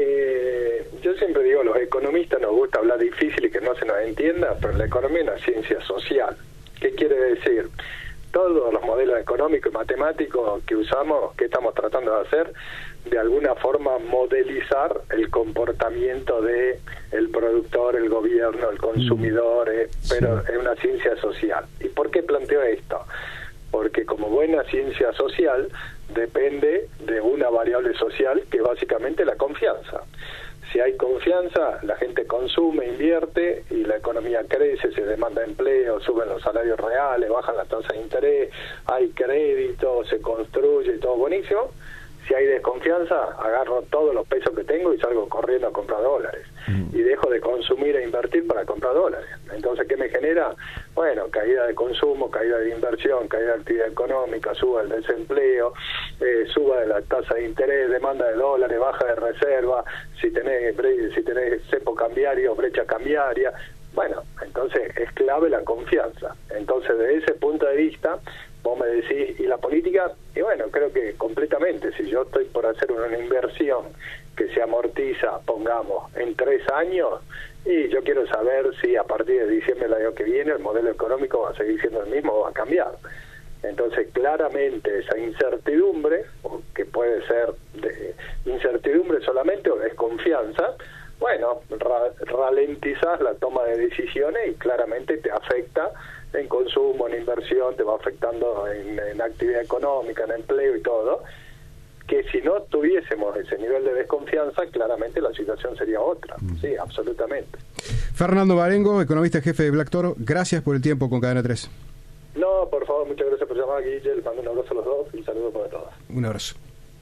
eh, yo siempre digo, a los economistas nos gusta hablar difícil y que no se nos entienda, pero la economía es una ciencia social. ¿Qué quiere decir? Todos los modelos económicos y matemáticos que usamos, que estamos tratando de hacer, de alguna forma modelizar el comportamiento de el productor, el gobierno, el consumidor, eh, pero sí. Es una ciencia social. ¿Y por qué planteo esto? Porque como buena ciencia social depende de una variable social que es básicamente la confianza. Si hay confianza, la gente consume, invierte y la economía crece, se demanda empleo, suben los salarios reales, bajan las tasas de interés, hay crédito, se construye, todo buenísimo. Si hay desconfianza, agarro todos los pesos que tengo y salgo corriendo a comprar dólares. Mm. Y dejo de consumir e invertir para comprar dólares. Entonces, ¿qué me genera? Bueno, caída de consumo, caída de inversión, caída de actividad económica, suba el desempleo, eh, suba de la tasa de interés, demanda de dólares, baja de reserva, si tenés, si tenés cepo cambiario, brecha cambiaria. Bueno, entonces es clave la confianza. Entonces, desde ese punto de vista, vos me decís, ¿y la política? Y bueno, creo que completamente. Si yo estoy por hacer una inversión que se amortiza, pongamos, en tres años, y yo quiero saber si a partir de diciembre del año que viene el modelo económico va a seguir siendo el mismo o va a cambiar. Entonces, claramente esa incertidumbre, que puede ser de incertidumbre solamente o desconfianza, bueno, ra- ralentizás la toma de decisiones y claramente te afecta en consumo, en inversión, te va afectando en, en actividad económica, en empleo y todo, que si no tuviésemos ese nivel de desconfianza, claramente la situación sería otra. Sí, absolutamente. Fernando Barengo, economista jefe de Black Toro, gracias por el tiempo con Cadena tres. No, por favor, muchas gracias por llamar, Guille, les mando un abrazo a los dos y saludos para todos. Un abrazo.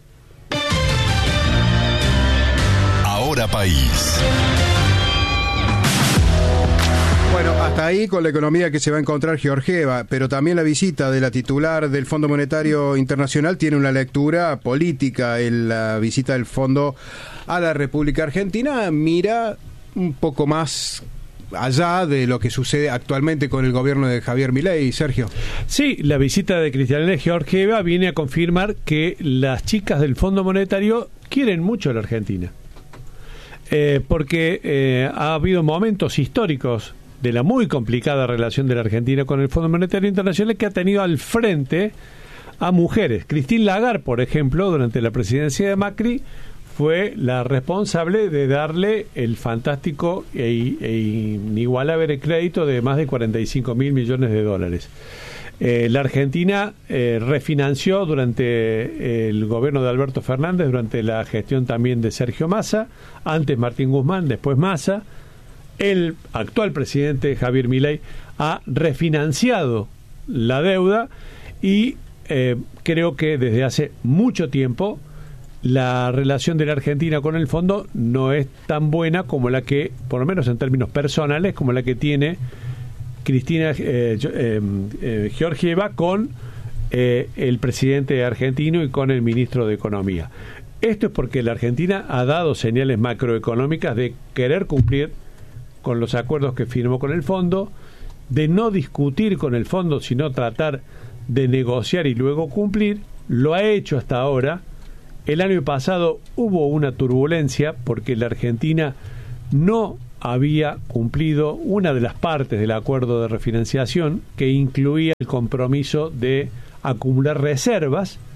Ahora País. Bueno, hasta ahí con la economía que se va a encontrar Georgieva, pero también la visita de la titular del Fondo Monetario Internacional tiene una lectura política. En la visita del fondo a la República Argentina mira un poco más allá de lo que sucede actualmente con el gobierno de Javier Milei. Sergio. Sí, la visita de Cristalina Georgieva viene a confirmar que las chicas del Fondo Monetario quieren mucho a la Argentina. Eh, porque eh, ha habido momentos históricos de la muy complicada relación de la Argentina con el Fondo Monetario Internacional, que ha tenido al frente a mujeres. Christine Lagarde, por ejemplo, durante la presidencia de Macri, fue la responsable de darle el fantástico e, e inigualable crédito de más de cuarenta y cinco mil millones de dólares. Eh, la Argentina eh, refinanció durante el gobierno de Alberto Fernández, durante la gestión también de Sergio Massa, antes Martín Guzmán, después Massa. El actual presidente Javier Milei ha refinanciado la deuda y eh, creo que desde hace mucho tiempo la relación de la Argentina con el fondo no es tan buena como la que, por lo menos en términos personales, como la que tiene Cristina eh, eh, eh, Georgieva con eh, el presidente argentino y con el ministro de Economía. Esto es porque la Argentina ha dado señales macroeconómicas de querer cumplir con los acuerdos que firmó con el fondo, de no discutir con el fondo, sino tratar de negociar y luego cumplir. Lo ha hecho hasta ahora. El año pasado hubo una turbulencia porque la Argentina no había cumplido una de las partes del acuerdo de refinanciación, que incluía el compromiso de acumular reservas,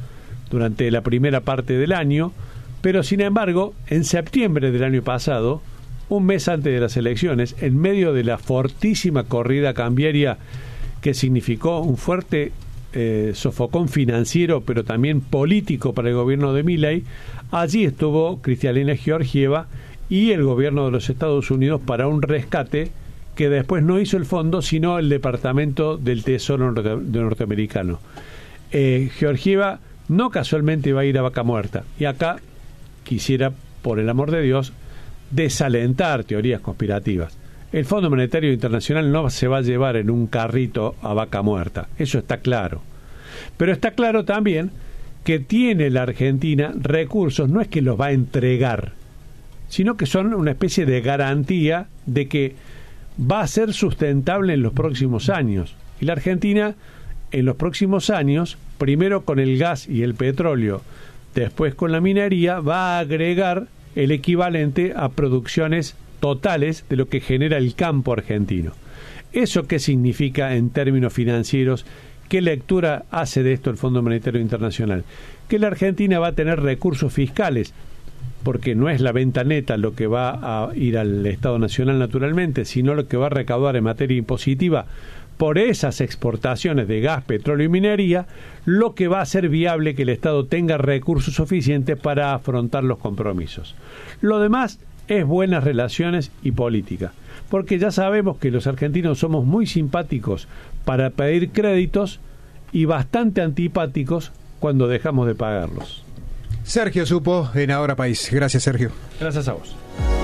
durante la primera parte del año, pero sin embargo, en septiembre del año pasado, un mes antes de las elecciones, en medio de la fortísima corrida cambiaria que significó un fuerte eh, sofocón financiero, pero también político para el gobierno de Milei, allí estuvo Kristalina Georgieva y el gobierno de los Estados Unidos para un rescate que después no hizo el fondo, sino el Departamento del Tesoro norte- norteamericano. Eh, Georgieva no casualmente va a ir a Vaca Muerta, y acá quisiera, por el amor de Dios, desalentar teorías conspirativas. El Fondo Monetario Internacional no se va a llevar en un carrito a Vaca Muerta, eso está claro. Pero está claro también que tiene la Argentina recursos, no es que los va a entregar, sino que son una especie de garantía de que va a ser sustentable en los próximos años. Y la Argentina, en los próximos años, primero con el gas y el petróleo, después con la minería, va a agregar el equivalente a producciones totales de lo que genera el campo argentino. ¿Eso qué significa en términos financieros? ¿Qué lectura hace de esto el Fondo Monetario Internacional? Que la Argentina va a tener recursos fiscales, porque no es la venta neta lo que va a ir al Estado Nacional naturalmente, sino lo que va a recaudar en materia impositiva por esas exportaciones de gas, petróleo y minería, lo que va a hacer viable que el Estado tenga recursos suficientes para afrontar los compromisos. Lo demás es buenas relaciones y política, porque ya sabemos que los argentinos somos muy simpáticos para pedir créditos y bastante antipáticos cuando dejamos de pagarlos. Sergio Supo en Ahora País. Gracias, Sergio. Gracias a vos.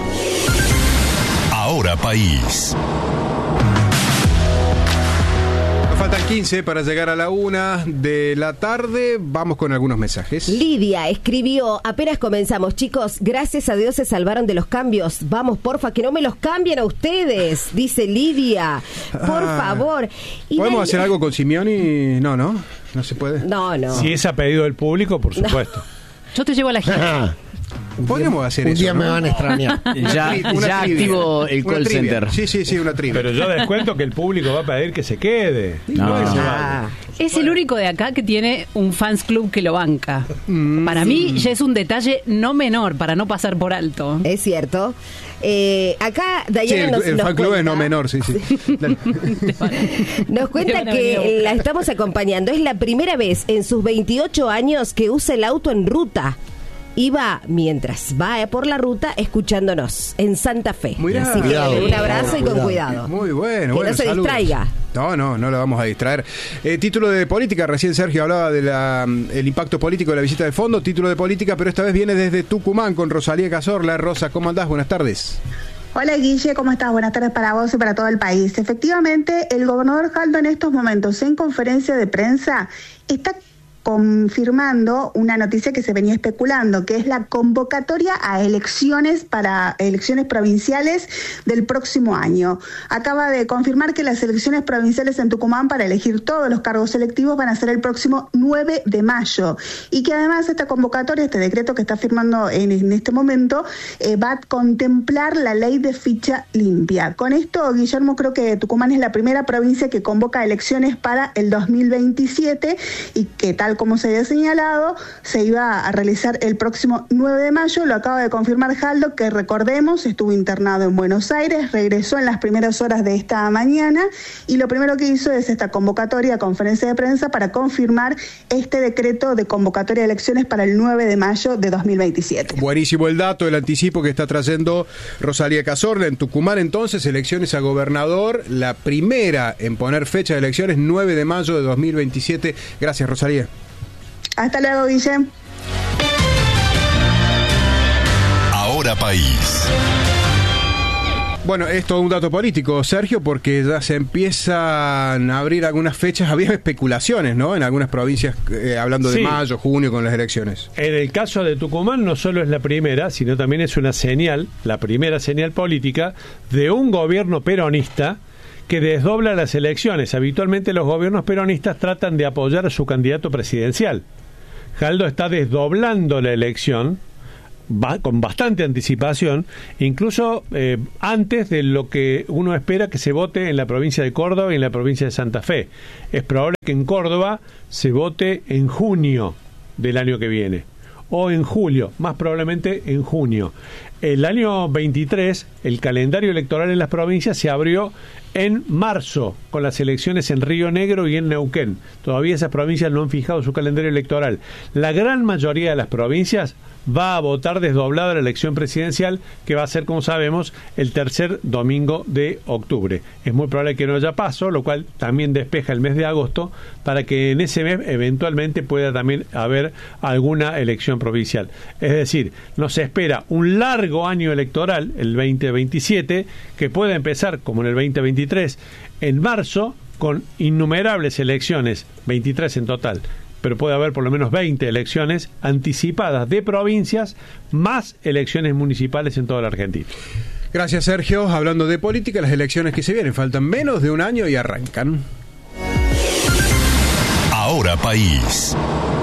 Ahora País. Nos faltan quince para llegar a la una de la tarde. Vamos con algunos mensajes. Lidia escribió: apenas comenzamos, chicos, gracias a Dios se salvaron de los cambios. Vamos, porfa, que no me los cambien a ustedes, dice Lidia. Por Ah. favor. Y ¿Podemos Dani- hacer algo con Simeoni? No, no. No se puede. No, no. Si es a pedido del público, por supuesto. Yo te llevo a la gira. Podríamos hacer Un eso, día ¿no? me van a extrañar. Ya, Una tri- una ya trivia. activo el Una call trivia. center. Sí, sí, sí, una trivia. Pero yo descuento que el público va a pedir que se quede. No. No, que se vaya. Ah. Es el único de acá que tiene un fans club que lo banca. Para mí ya es un detalle no menor para no pasar por alto. Es cierto. Eh, acá Sí, Dayana el, nos, el nos fan club es cuenta, no menor, sí, sí. Dale. nos cuenta Te van a venir a que buscar. la estamos acompañando. Es la primera vez en sus veintiocho años que usa el auto en ruta. Iba mientras va por la ruta escuchándonos en Santa Fe. Mirá. Así que Cuidado, un abrazo y con cuidado. cuidado. Muy bueno, Que bueno, no se saludos. distraiga. No, no, no lo vamos a distraer. Eh, título de política, recién Sergio hablaba del el impacto político de la visita de fondo, título de política, pero esta vez viene desde Tucumán con Rosalía Cazorla. Rosa, ¿cómo andás? Buenas tardes. Hola Guille, ¿cómo estás? Buenas tardes para vos y para todo el país. Efectivamente, el gobernador Jaldo en estos momentos en conferencia de prensa está confirmando una noticia que se venía especulando, que es la convocatoria a elecciones para elecciones provinciales del próximo año. Acaba de confirmar que las elecciones provinciales en Tucumán para elegir todos los cargos electivos van a ser el próximo nueve de mayo y que además esta convocatoria, este decreto que está firmando en, en este momento, eh, va a contemplar la ley de ficha limpia. Con esto, Guillermo, creo que Tucumán es la primera provincia que convoca elecciones para el dos mil veintisiete y que tal como se había señalado, se iba a realizar el próximo nueve de mayo. Lo acaba de confirmar Jaldo, que recordemos, estuvo internado en Buenos Aires, regresó en las primeras horas de esta mañana y lo primero que hizo es esta convocatoria, conferencia de prensa, para confirmar este decreto de convocatoria de elecciones para el nueve de mayo de dos mil veintisiete. Buenísimo el dato, el anticipo que está trayendo Rosalía Cazorla en Tucumán. Entonces, elecciones a gobernador, la primera en poner fecha de elecciones, nueve de mayo de dos mil veintisiete. Gracias, Rosalía. Hasta luego, Guille. Ahora País. Bueno, es todo un dato político, Sergio, porque ya se empiezan a abrir algunas fechas. Había especulaciones, ¿no? En algunas provincias, eh, hablando de Sí. mayo, junio, con las elecciones. En el caso de Tucumán no solo es la primera, sino también es una señal, la primera señal política de un gobierno peronista que desdobla las elecciones. Habitualmente los gobiernos peronistas tratan de apoyar a su candidato presidencial. Jaldo está desdoblando la elección va, con bastante anticipación, incluso eh, antes de lo que uno espera que se vote en la provincia de Córdoba y en la provincia de Santa Fe. Es probable que en Córdoba se vote en junio del año que viene, o en julio, más probablemente en junio. El año veintitrés, el calendario electoral en las provincias se abrió en marzo, con las elecciones en Río Negro y en Neuquén. Todavía esas provincias no han fijado su calendario electoral. La gran mayoría de las provincias va a votar desdoblada la elección presidencial, que va a ser, como sabemos, el tercer domingo de octubre. Es muy probable que no haya paso, lo cual también despeja el mes de agosto, para que en ese mes eventualmente pueda también haber alguna elección provincial. Es decir, nos espera un largo año electoral, el veinte veintisiete, que puede empezar, como en el veinte veintitrés, en marzo, con innumerables elecciones, veintitrés en total, pero puede haber por lo menos veinte elecciones anticipadas de provincias, más elecciones municipales en toda la Argentina. Gracias, Sergio. Hablando de política, las elecciones que se vienen, faltan menos de un año y arrancan. Ahora País.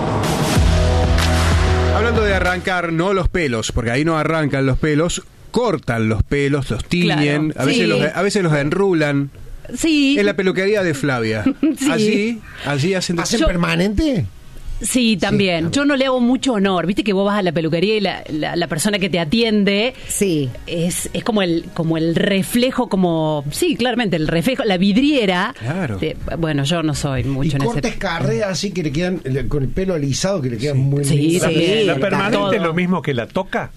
Hablando de arrancar, no los pelos, porque ahí no arrancan los pelos, cortan los pelos, los tiñen, Claro, a veces sí. los a veces los enrulan. Sí. En la peluquería de Flavia. Sí. Así, así hacen. ¿Hacen Yo- permanente? Sí, también. Yo no le hago mucho honor. Viste que vos vas a la peluquería y la, la, la persona que te atiende sí. es, es como el como el reflejo, como... Sí, claramente, el reflejo, la vidriera. Claro. de- bueno, yo no soy mucho Y en cortes ese... carreras así que le quedan le- con el pelo alisado, que le quedan muy Sí, lindos. sí, ¿La permanente todo. es lo mismo que la toca?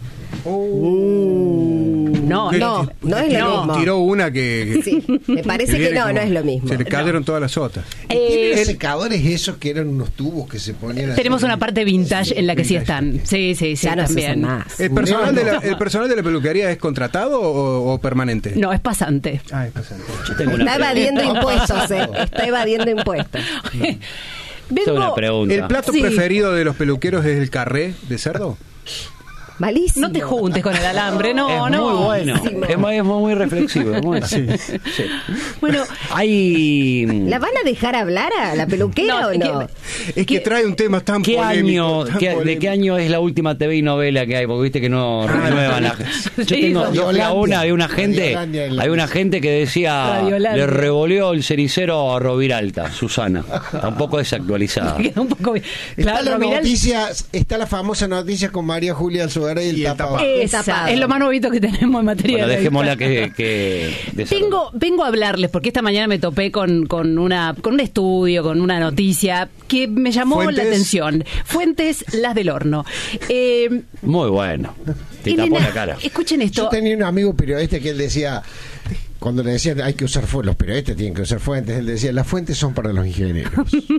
No, Que no, no es lo tiró, mismo. tiró una que. Sí, me parece que viene no, como- no es lo mismo. Se le cayeron todas las otras. Eh, ¿Tienen secadores esos que eran unos tubos que se ponían así? Tenemos una parte vintage en la que sí están. Sí, sí, sí, Ya no se también. usan más. ¿El personal, No, de la, no. ¿El personal de la peluquería es contratado o, o permanente? No, es pasante. Ah, es pasante. Yo tengo una Está evadiendo pregunta. impuestos, eh. Está evadiendo impuestos. Tengo una pregunta. ¿El plato Sí. preferido de los peluqueros es el carré de cerdo? Malísimo. No te juntes con el alambre, no, es no. muy bueno. Es muy, es muy reflexivo. es muy- sí. Bueno, Hay. ¿La van a dejar hablar a la peluquera No, o es no? Es que trae un tema tan ¿Qué polémico. año, tan qué- ¿De polémico. qué año es la última T V y novela que hay? Porque viste que no renuevan la. Yo Sí, tengo, yo fui a Radiolandia. una, había una gente, Radiolandia en la- hay una gente que decía, Radiolandia. le revolvió el cenicero a Roviralta, Susana. Tampoco desactualizada. queda un poco... Está Claro, la mirá el- noticia, está la famosa noticia con María Julia Alzugaray y el, Y el tapado. tapado. Esa, Tapado. es lo más novito que tenemos en materia Bueno, de dejémosla editorial. que, que desarrolle. Vengo, vengo a hablarles porque esta mañana me topé con, con, una, con un estudio, con una noticia que me llamó ¿Fuentes? la atención. Fuentes, las del horno. Eh, Muy bueno. Te tapó Elena, la cara. escuchen esto. Yo tenía un amigo periodista que él decía, cuando le decían hay que usar fuentes, los periodistas tienen que usar fuentes, él decía, las fuentes son para los ingenieros.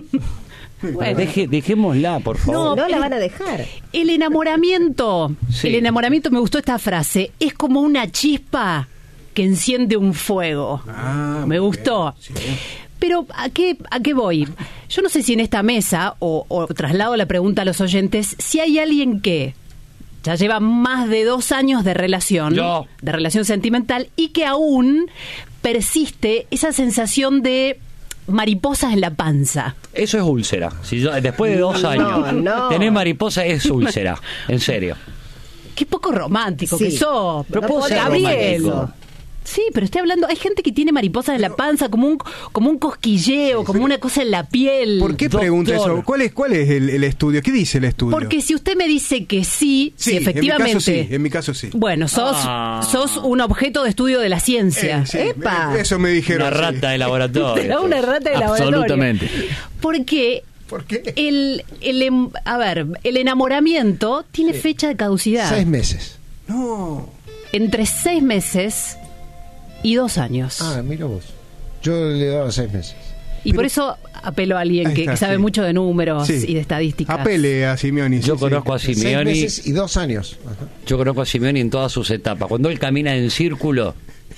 Bueno. Deje- dejémosla, por favor. No la van a dejar. El enamoramiento, Sí. el enamoramiento, me gustó esta frase, es como una chispa que enciende un fuego. Ah, me muy gustó. bien, sí. Pero ¿a qué, ¿a qué voy? Yo no sé si en esta mesa, o, o traslado la pregunta a los oyentes, si hay alguien que ya lleva más de dos años de relación, Yo. de relación sentimental, y que aún persiste esa sensación de mariposas en la panza. Eso es úlcera. Si yo, después de dos No, años, no. tener mariposa es úlcera. En serio. Qué poco romántico Sí. que sos. Pero No puedo ser Gabriel. romántico. Sí, pero estoy hablando, hay gente que tiene mariposas en la panza, como un como un cosquilleo, como una cosa en la piel. ¿Por qué Doctor. pregunta eso? ¿Cuál es, cuál es el, el estudio? ¿Qué dice el estudio? Porque si usted me dice que sí, sí, si efectivamente... En mi caso sí. En mi caso sí. Bueno, sos, Ah. sos un objeto de estudio de la ciencia. Eh, sí, ¡Epa! me- eso me dijeron. Una sí. rata de laboratorio. Será una rata de laboratorio. Absolutamente. Porque ¿Por qué? el, el em- a ver, el enamoramiento tiene fecha de caducidad. Seis meses. No. Entre seis meses y dos años. Ah, mira vos. Yo le daba seis meses. Y por eso apelo a alguien Ahí que, está, que sabe sí. mucho de números Sí. y de estadísticas. Apele a Simeoni. Yo sí, conozco sí. a Seis Simeoni. meses y dos años. Ajá. Yo conozco a Simeoni en todas sus etapas. Cuando él camina en círculo,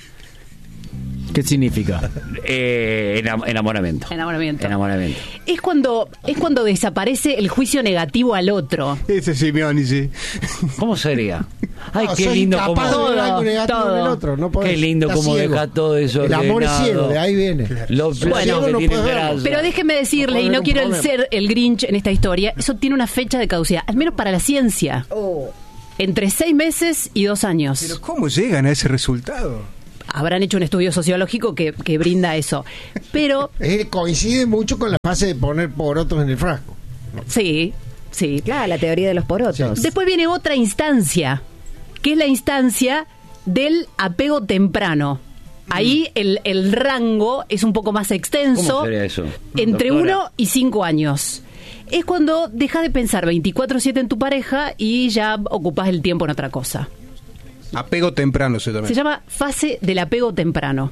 ¿Qué significa? eh, enam- enamoramiento. Enamoramiento. Enamoramiento. Es cuando, es cuando desaparece el juicio negativo al otro. Ese es Simeoni, sí. ¿Cómo sería? Ay, No, qué sos lindo incapaz como. de ver algo Todo, negativo en el todo. otro. No podés, Qué lindo estás cómo ciego. deja todo eso. El amor es ciego, de ahí viene. Lo Ciego ciego que no tiene puedes verlo. grasa. Pero déjenme decirle, No y puede no haber un quiero el problema. ser el Grinch en esta historia, eso tiene una fecha de caducidad, al menos para la ciencia. Oh. Entre seis meses y dos años. Pero ¿cómo llegan a ese resultado? Habrán hecho un estudio sociológico que, que brinda eso. Pero, Eh, coincide mucho con la fase de poner porotos en el frasco. sí, Sí. Claro, la teoría de los porotos. Después viene otra instancia, que es la instancia del apego temprano. Ahí el, el rango es un poco más extenso. ¿Cómo sería eso? Entre Doctora. uno y cinco años. Es cuando dejas de pensar veinticuatro siete en tu pareja y ya ocupás el tiempo en otra cosa. Apego temprano se llama. Se llama fase del apego temprano.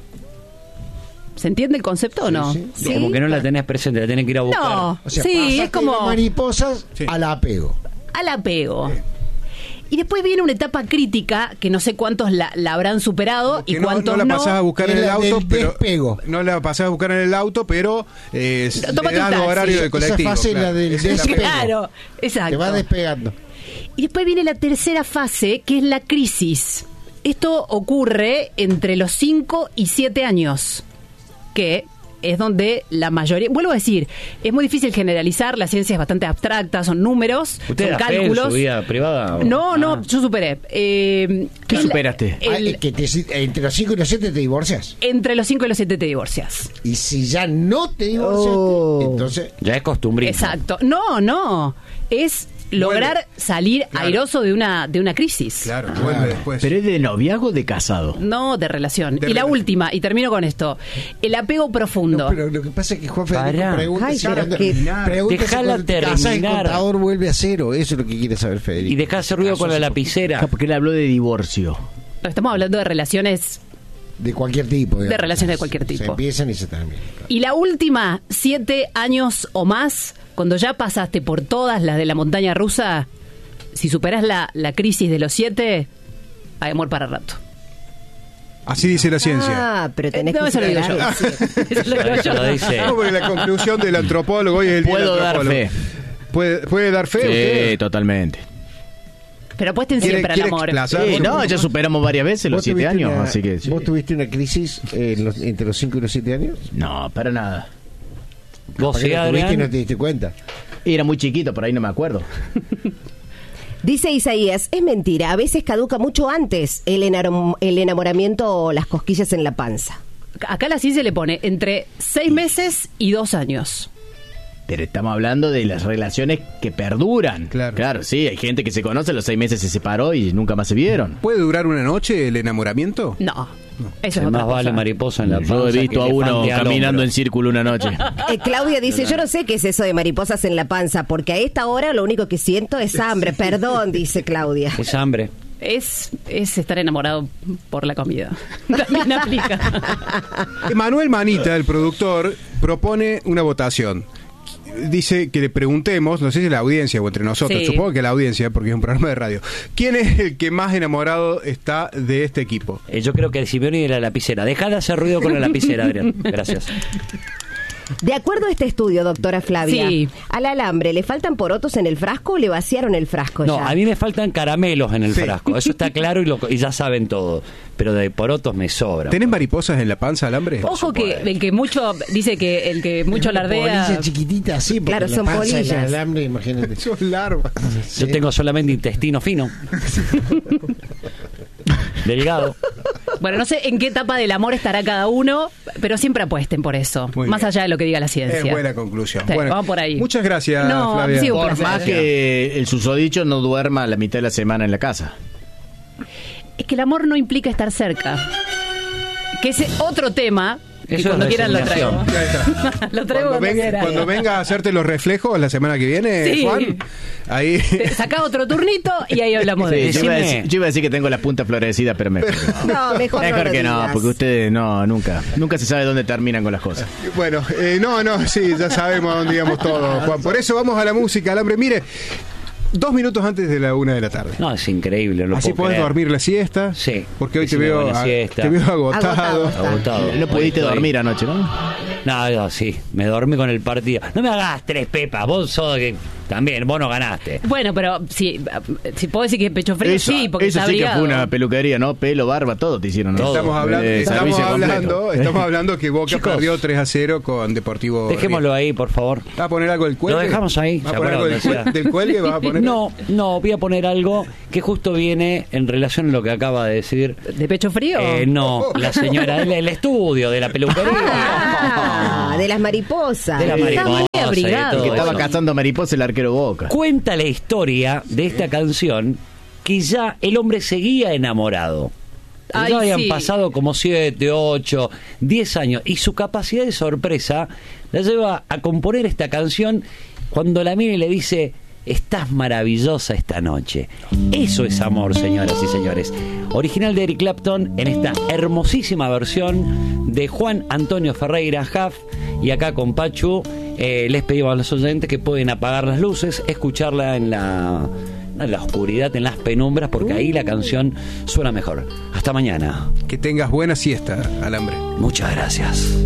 ¿Se entiende el concepto o no? Sí, sí. Como que no la tenés presente, la tenés que ir a buscar. No, O sea, sí, pasaste es como... de las mariposas al apego. Al apego. Y después viene una etapa crítica que no sé cuántos la, la habrán superado y Que no, cuántos no no. la pasás a buscar en Es el la auto, del pero despego. no la pasás a buscar en el auto, pero eh, Tómate le un das taxi. horario de Esa colectivo. fase es la claro. del Esa es la despego. Claro, exacto. Te va despegando. Y después viene la tercera fase, que es la crisis. Esto ocurre entre los cinco y siete años, que es donde la mayoría... Vuelvo a decir, es muy difícil generalizar, la ciencia es bastante abstracta, son números, ¿Usted son era fe en cálculos. su vida privada? o- No, no, Ah. yo superé. Eh, ¿Qué el- superaste? el- Ah, que te- entre los cinco y los siete te divorcias. entre los cinco y los siete te divorcias. Y si ya no te divorciaste, Oh. entonces... Ya es costumbre. Exacto. No, no. Es lograr Vuelve. salir Claro. airoso de una, de una crisis. Claro, vuelve después. ¿Pero es de noviazgo o de casado? No, de relación. De y la relación. última, y termino con esto. El apego profundo. No, pero lo que pasa es que Juan Federico Pará. pregunta Ay, si pero cuando- que- pregunta si Dejala cuando te casas, el terminar. contador vuelve a cero. Eso es lo que quiere saber Federico. Y dejá ese ruido con la lapicera. Porque él habló de divorcio. Estamos hablando de relaciones, De cualquier tipo. digamos. de relaciones de cualquier Se tipo. empiezan y se terminan. Y la última, siete años o más, cuando ya pasaste por todas las de la montaña rusa, si superás la, la crisis de los siete, hay amor para rato. Así dice la ciencia. Ah, pero tenés Eh, no, que eso lo digo yo. superar. Eso lo digo yo. Lo dice. No, porque la conclusión del antropólogo hoy es el día Puedo del dar antropólogo. fe. ¿Puede, puede dar fe Sí, usted? totalmente. Pero apuesten ¿Quiere- siempre al quiere amor. explasar? Sí, no, ya superamos varias veces los ¿Vos siete tuviste años, una- así que... sí. ¿Vos tuviste una crisis eh, en los- entre los cinco y los siete años? No, para nada. Vos ¿Para sí, qué lo tuviste y Adrián. no te diste cuenta? Y era muy chiquito, por ahí no me acuerdo. Dice Isaías, es mentira, a veces caduca mucho antes el, enarom- el enamoramiento o las cosquillas en la panza. Acá la ciencia le pone entre seis meses y dos años. Pero estamos hablando de las relaciones que perduran. Claro. Claro, sí, hay gente que se conoce, a los seis meses se separó y nunca más se vieron. ¿Puede durar una noche el enamoramiento? No, eso es Más otra vale cosa. mariposa en la panza. Yo he visto que a uno elefante al caminando hombro. en círculo una noche. Eh, Claudia dice, yo no sé qué es eso de mariposas en la panza, porque a esta hora lo único que siento es hambre. Perdón, dice Claudia. Es hambre. Es, es estar enamorado por la comida. También aplica. Manuel Manita, el productor, propone una votación. Dice que le preguntemos, no sé si la audiencia o entre nosotros, Sí. supongo que la audiencia, porque es un programa de radio, ¿quién es el que más enamorado está de este equipo? Eh, yo creo que el Simeone y la lapicera. Dejá de hacer ruido con la lapicera, Adrián. Gracias. De acuerdo a este estudio, doctora Flavia, Sí. al alambre, ¿le faltan porotos en el frasco o le vaciaron el frasco No, ya? a mí me faltan caramelos en el Sí. frasco. Eso está claro y, lo- y ya saben todo. Pero de porotos me sobra. ¿Tenés mariposas en la panza, alambre? Ojo que el que mucho dice que el que mucho alardea. Polilla chiquitita así, porque Claro, la son panza y el polillas. alambre, imagínate. Son larvas. Yo tengo solamente intestino fino. Delgado. Bueno, no sé en qué etapa del amor estará cada uno, pero siempre apuesten por eso, Muy más bien. allá de lo que diga la ciencia. Es buena conclusión. Sí, Bueno, vamos por ahí. Muchas gracias, No, Flavia. sí, un Por placer. más que el susodicho no duerma la mitad de la semana en la casa. Es que el amor no implica estar cerca. Que es otro tema. Que Eso es cuando quieran lo resignación. traigo. Ya está. Lo traigo Cuando cuando, venga, quieran. cuando venga a hacerte los reflejos la semana que viene, Sí. Juan, ahí... Sacá otro turnito y ahí hablamos de Sí, eso. yo, iba a Decime- decir, yo iba a decir que tengo la punta florecida, pero mejor. No, mejor, Mejor no lo que no, digas. porque ustedes no, nunca. Nunca se sabe dónde terminan con las cosas. Bueno, eh, no, no, sí, ya sabemos a dónde íbamos todos, Juan. Por eso vamos a la música, alambre. Mire, dos minutos antes de la una de la tarde. No, es increíble. No lo Así puedo podés creer. dormir la siesta. Sí. Porque hoy te Decime veo, buena a- siesta. te veo agotado. Agotado. Agotado. No pudiste Hoy estoy- dormir anoche, ¿no? No, no, sí. Me dormí con el partido. No me hagas tres pepas. Vos sos que también, vos no ganaste. Bueno, pero si, si puedo decir que pecho frío, Eso, sí, porque eso está sí que abrigado. fue una peluquería, ¿no? Pelo, barba, todo te hicieron, ¿no? Estamos hablando, Eh, estamos servicio completo. hablando, estamos hablando que Boca Chicos, perdió tres a cero con Deportivo. Dejémoslo ahí, por favor. ¿Va a poner algo del cuelgue? Lo dejamos ahí. ¿Va a ¿se poner algo acuerdan? del, cue- Decía. del cuelgue? ¿Va a poner? No, no, voy a poner algo que justo viene en relación a lo que acaba de decir. ¿De pecho frío? Eh, no, la señora, el, el estudio de la peluquería. Ah, de las mariposas. De las Está mariposas. mariposa y de abrigado. todo Que estaba eso. cazando mariposa el arquero Boca. Cuenta la historia de esta canción que ya el hombre seguía enamorado. Ay, Ya habían sí. pasado como siete, ocho, diez años y su capacidad de sorpresa la lleva a componer esta canción cuando la mira y le dice: estás maravillosa esta noche. Eso es amor, señoras y señores. Original de Eric Clapton en esta hermosísima versión de Juan Antonio Ferreira Huff. Y acá con Pachu eh, les pedimos a los oyentes que pueden apagar las luces, escucharla en la, en la oscuridad, en las penumbras, porque ahí la canción suena mejor. Hasta mañana. Que tengas buena siesta, Alambre. Muchas gracias.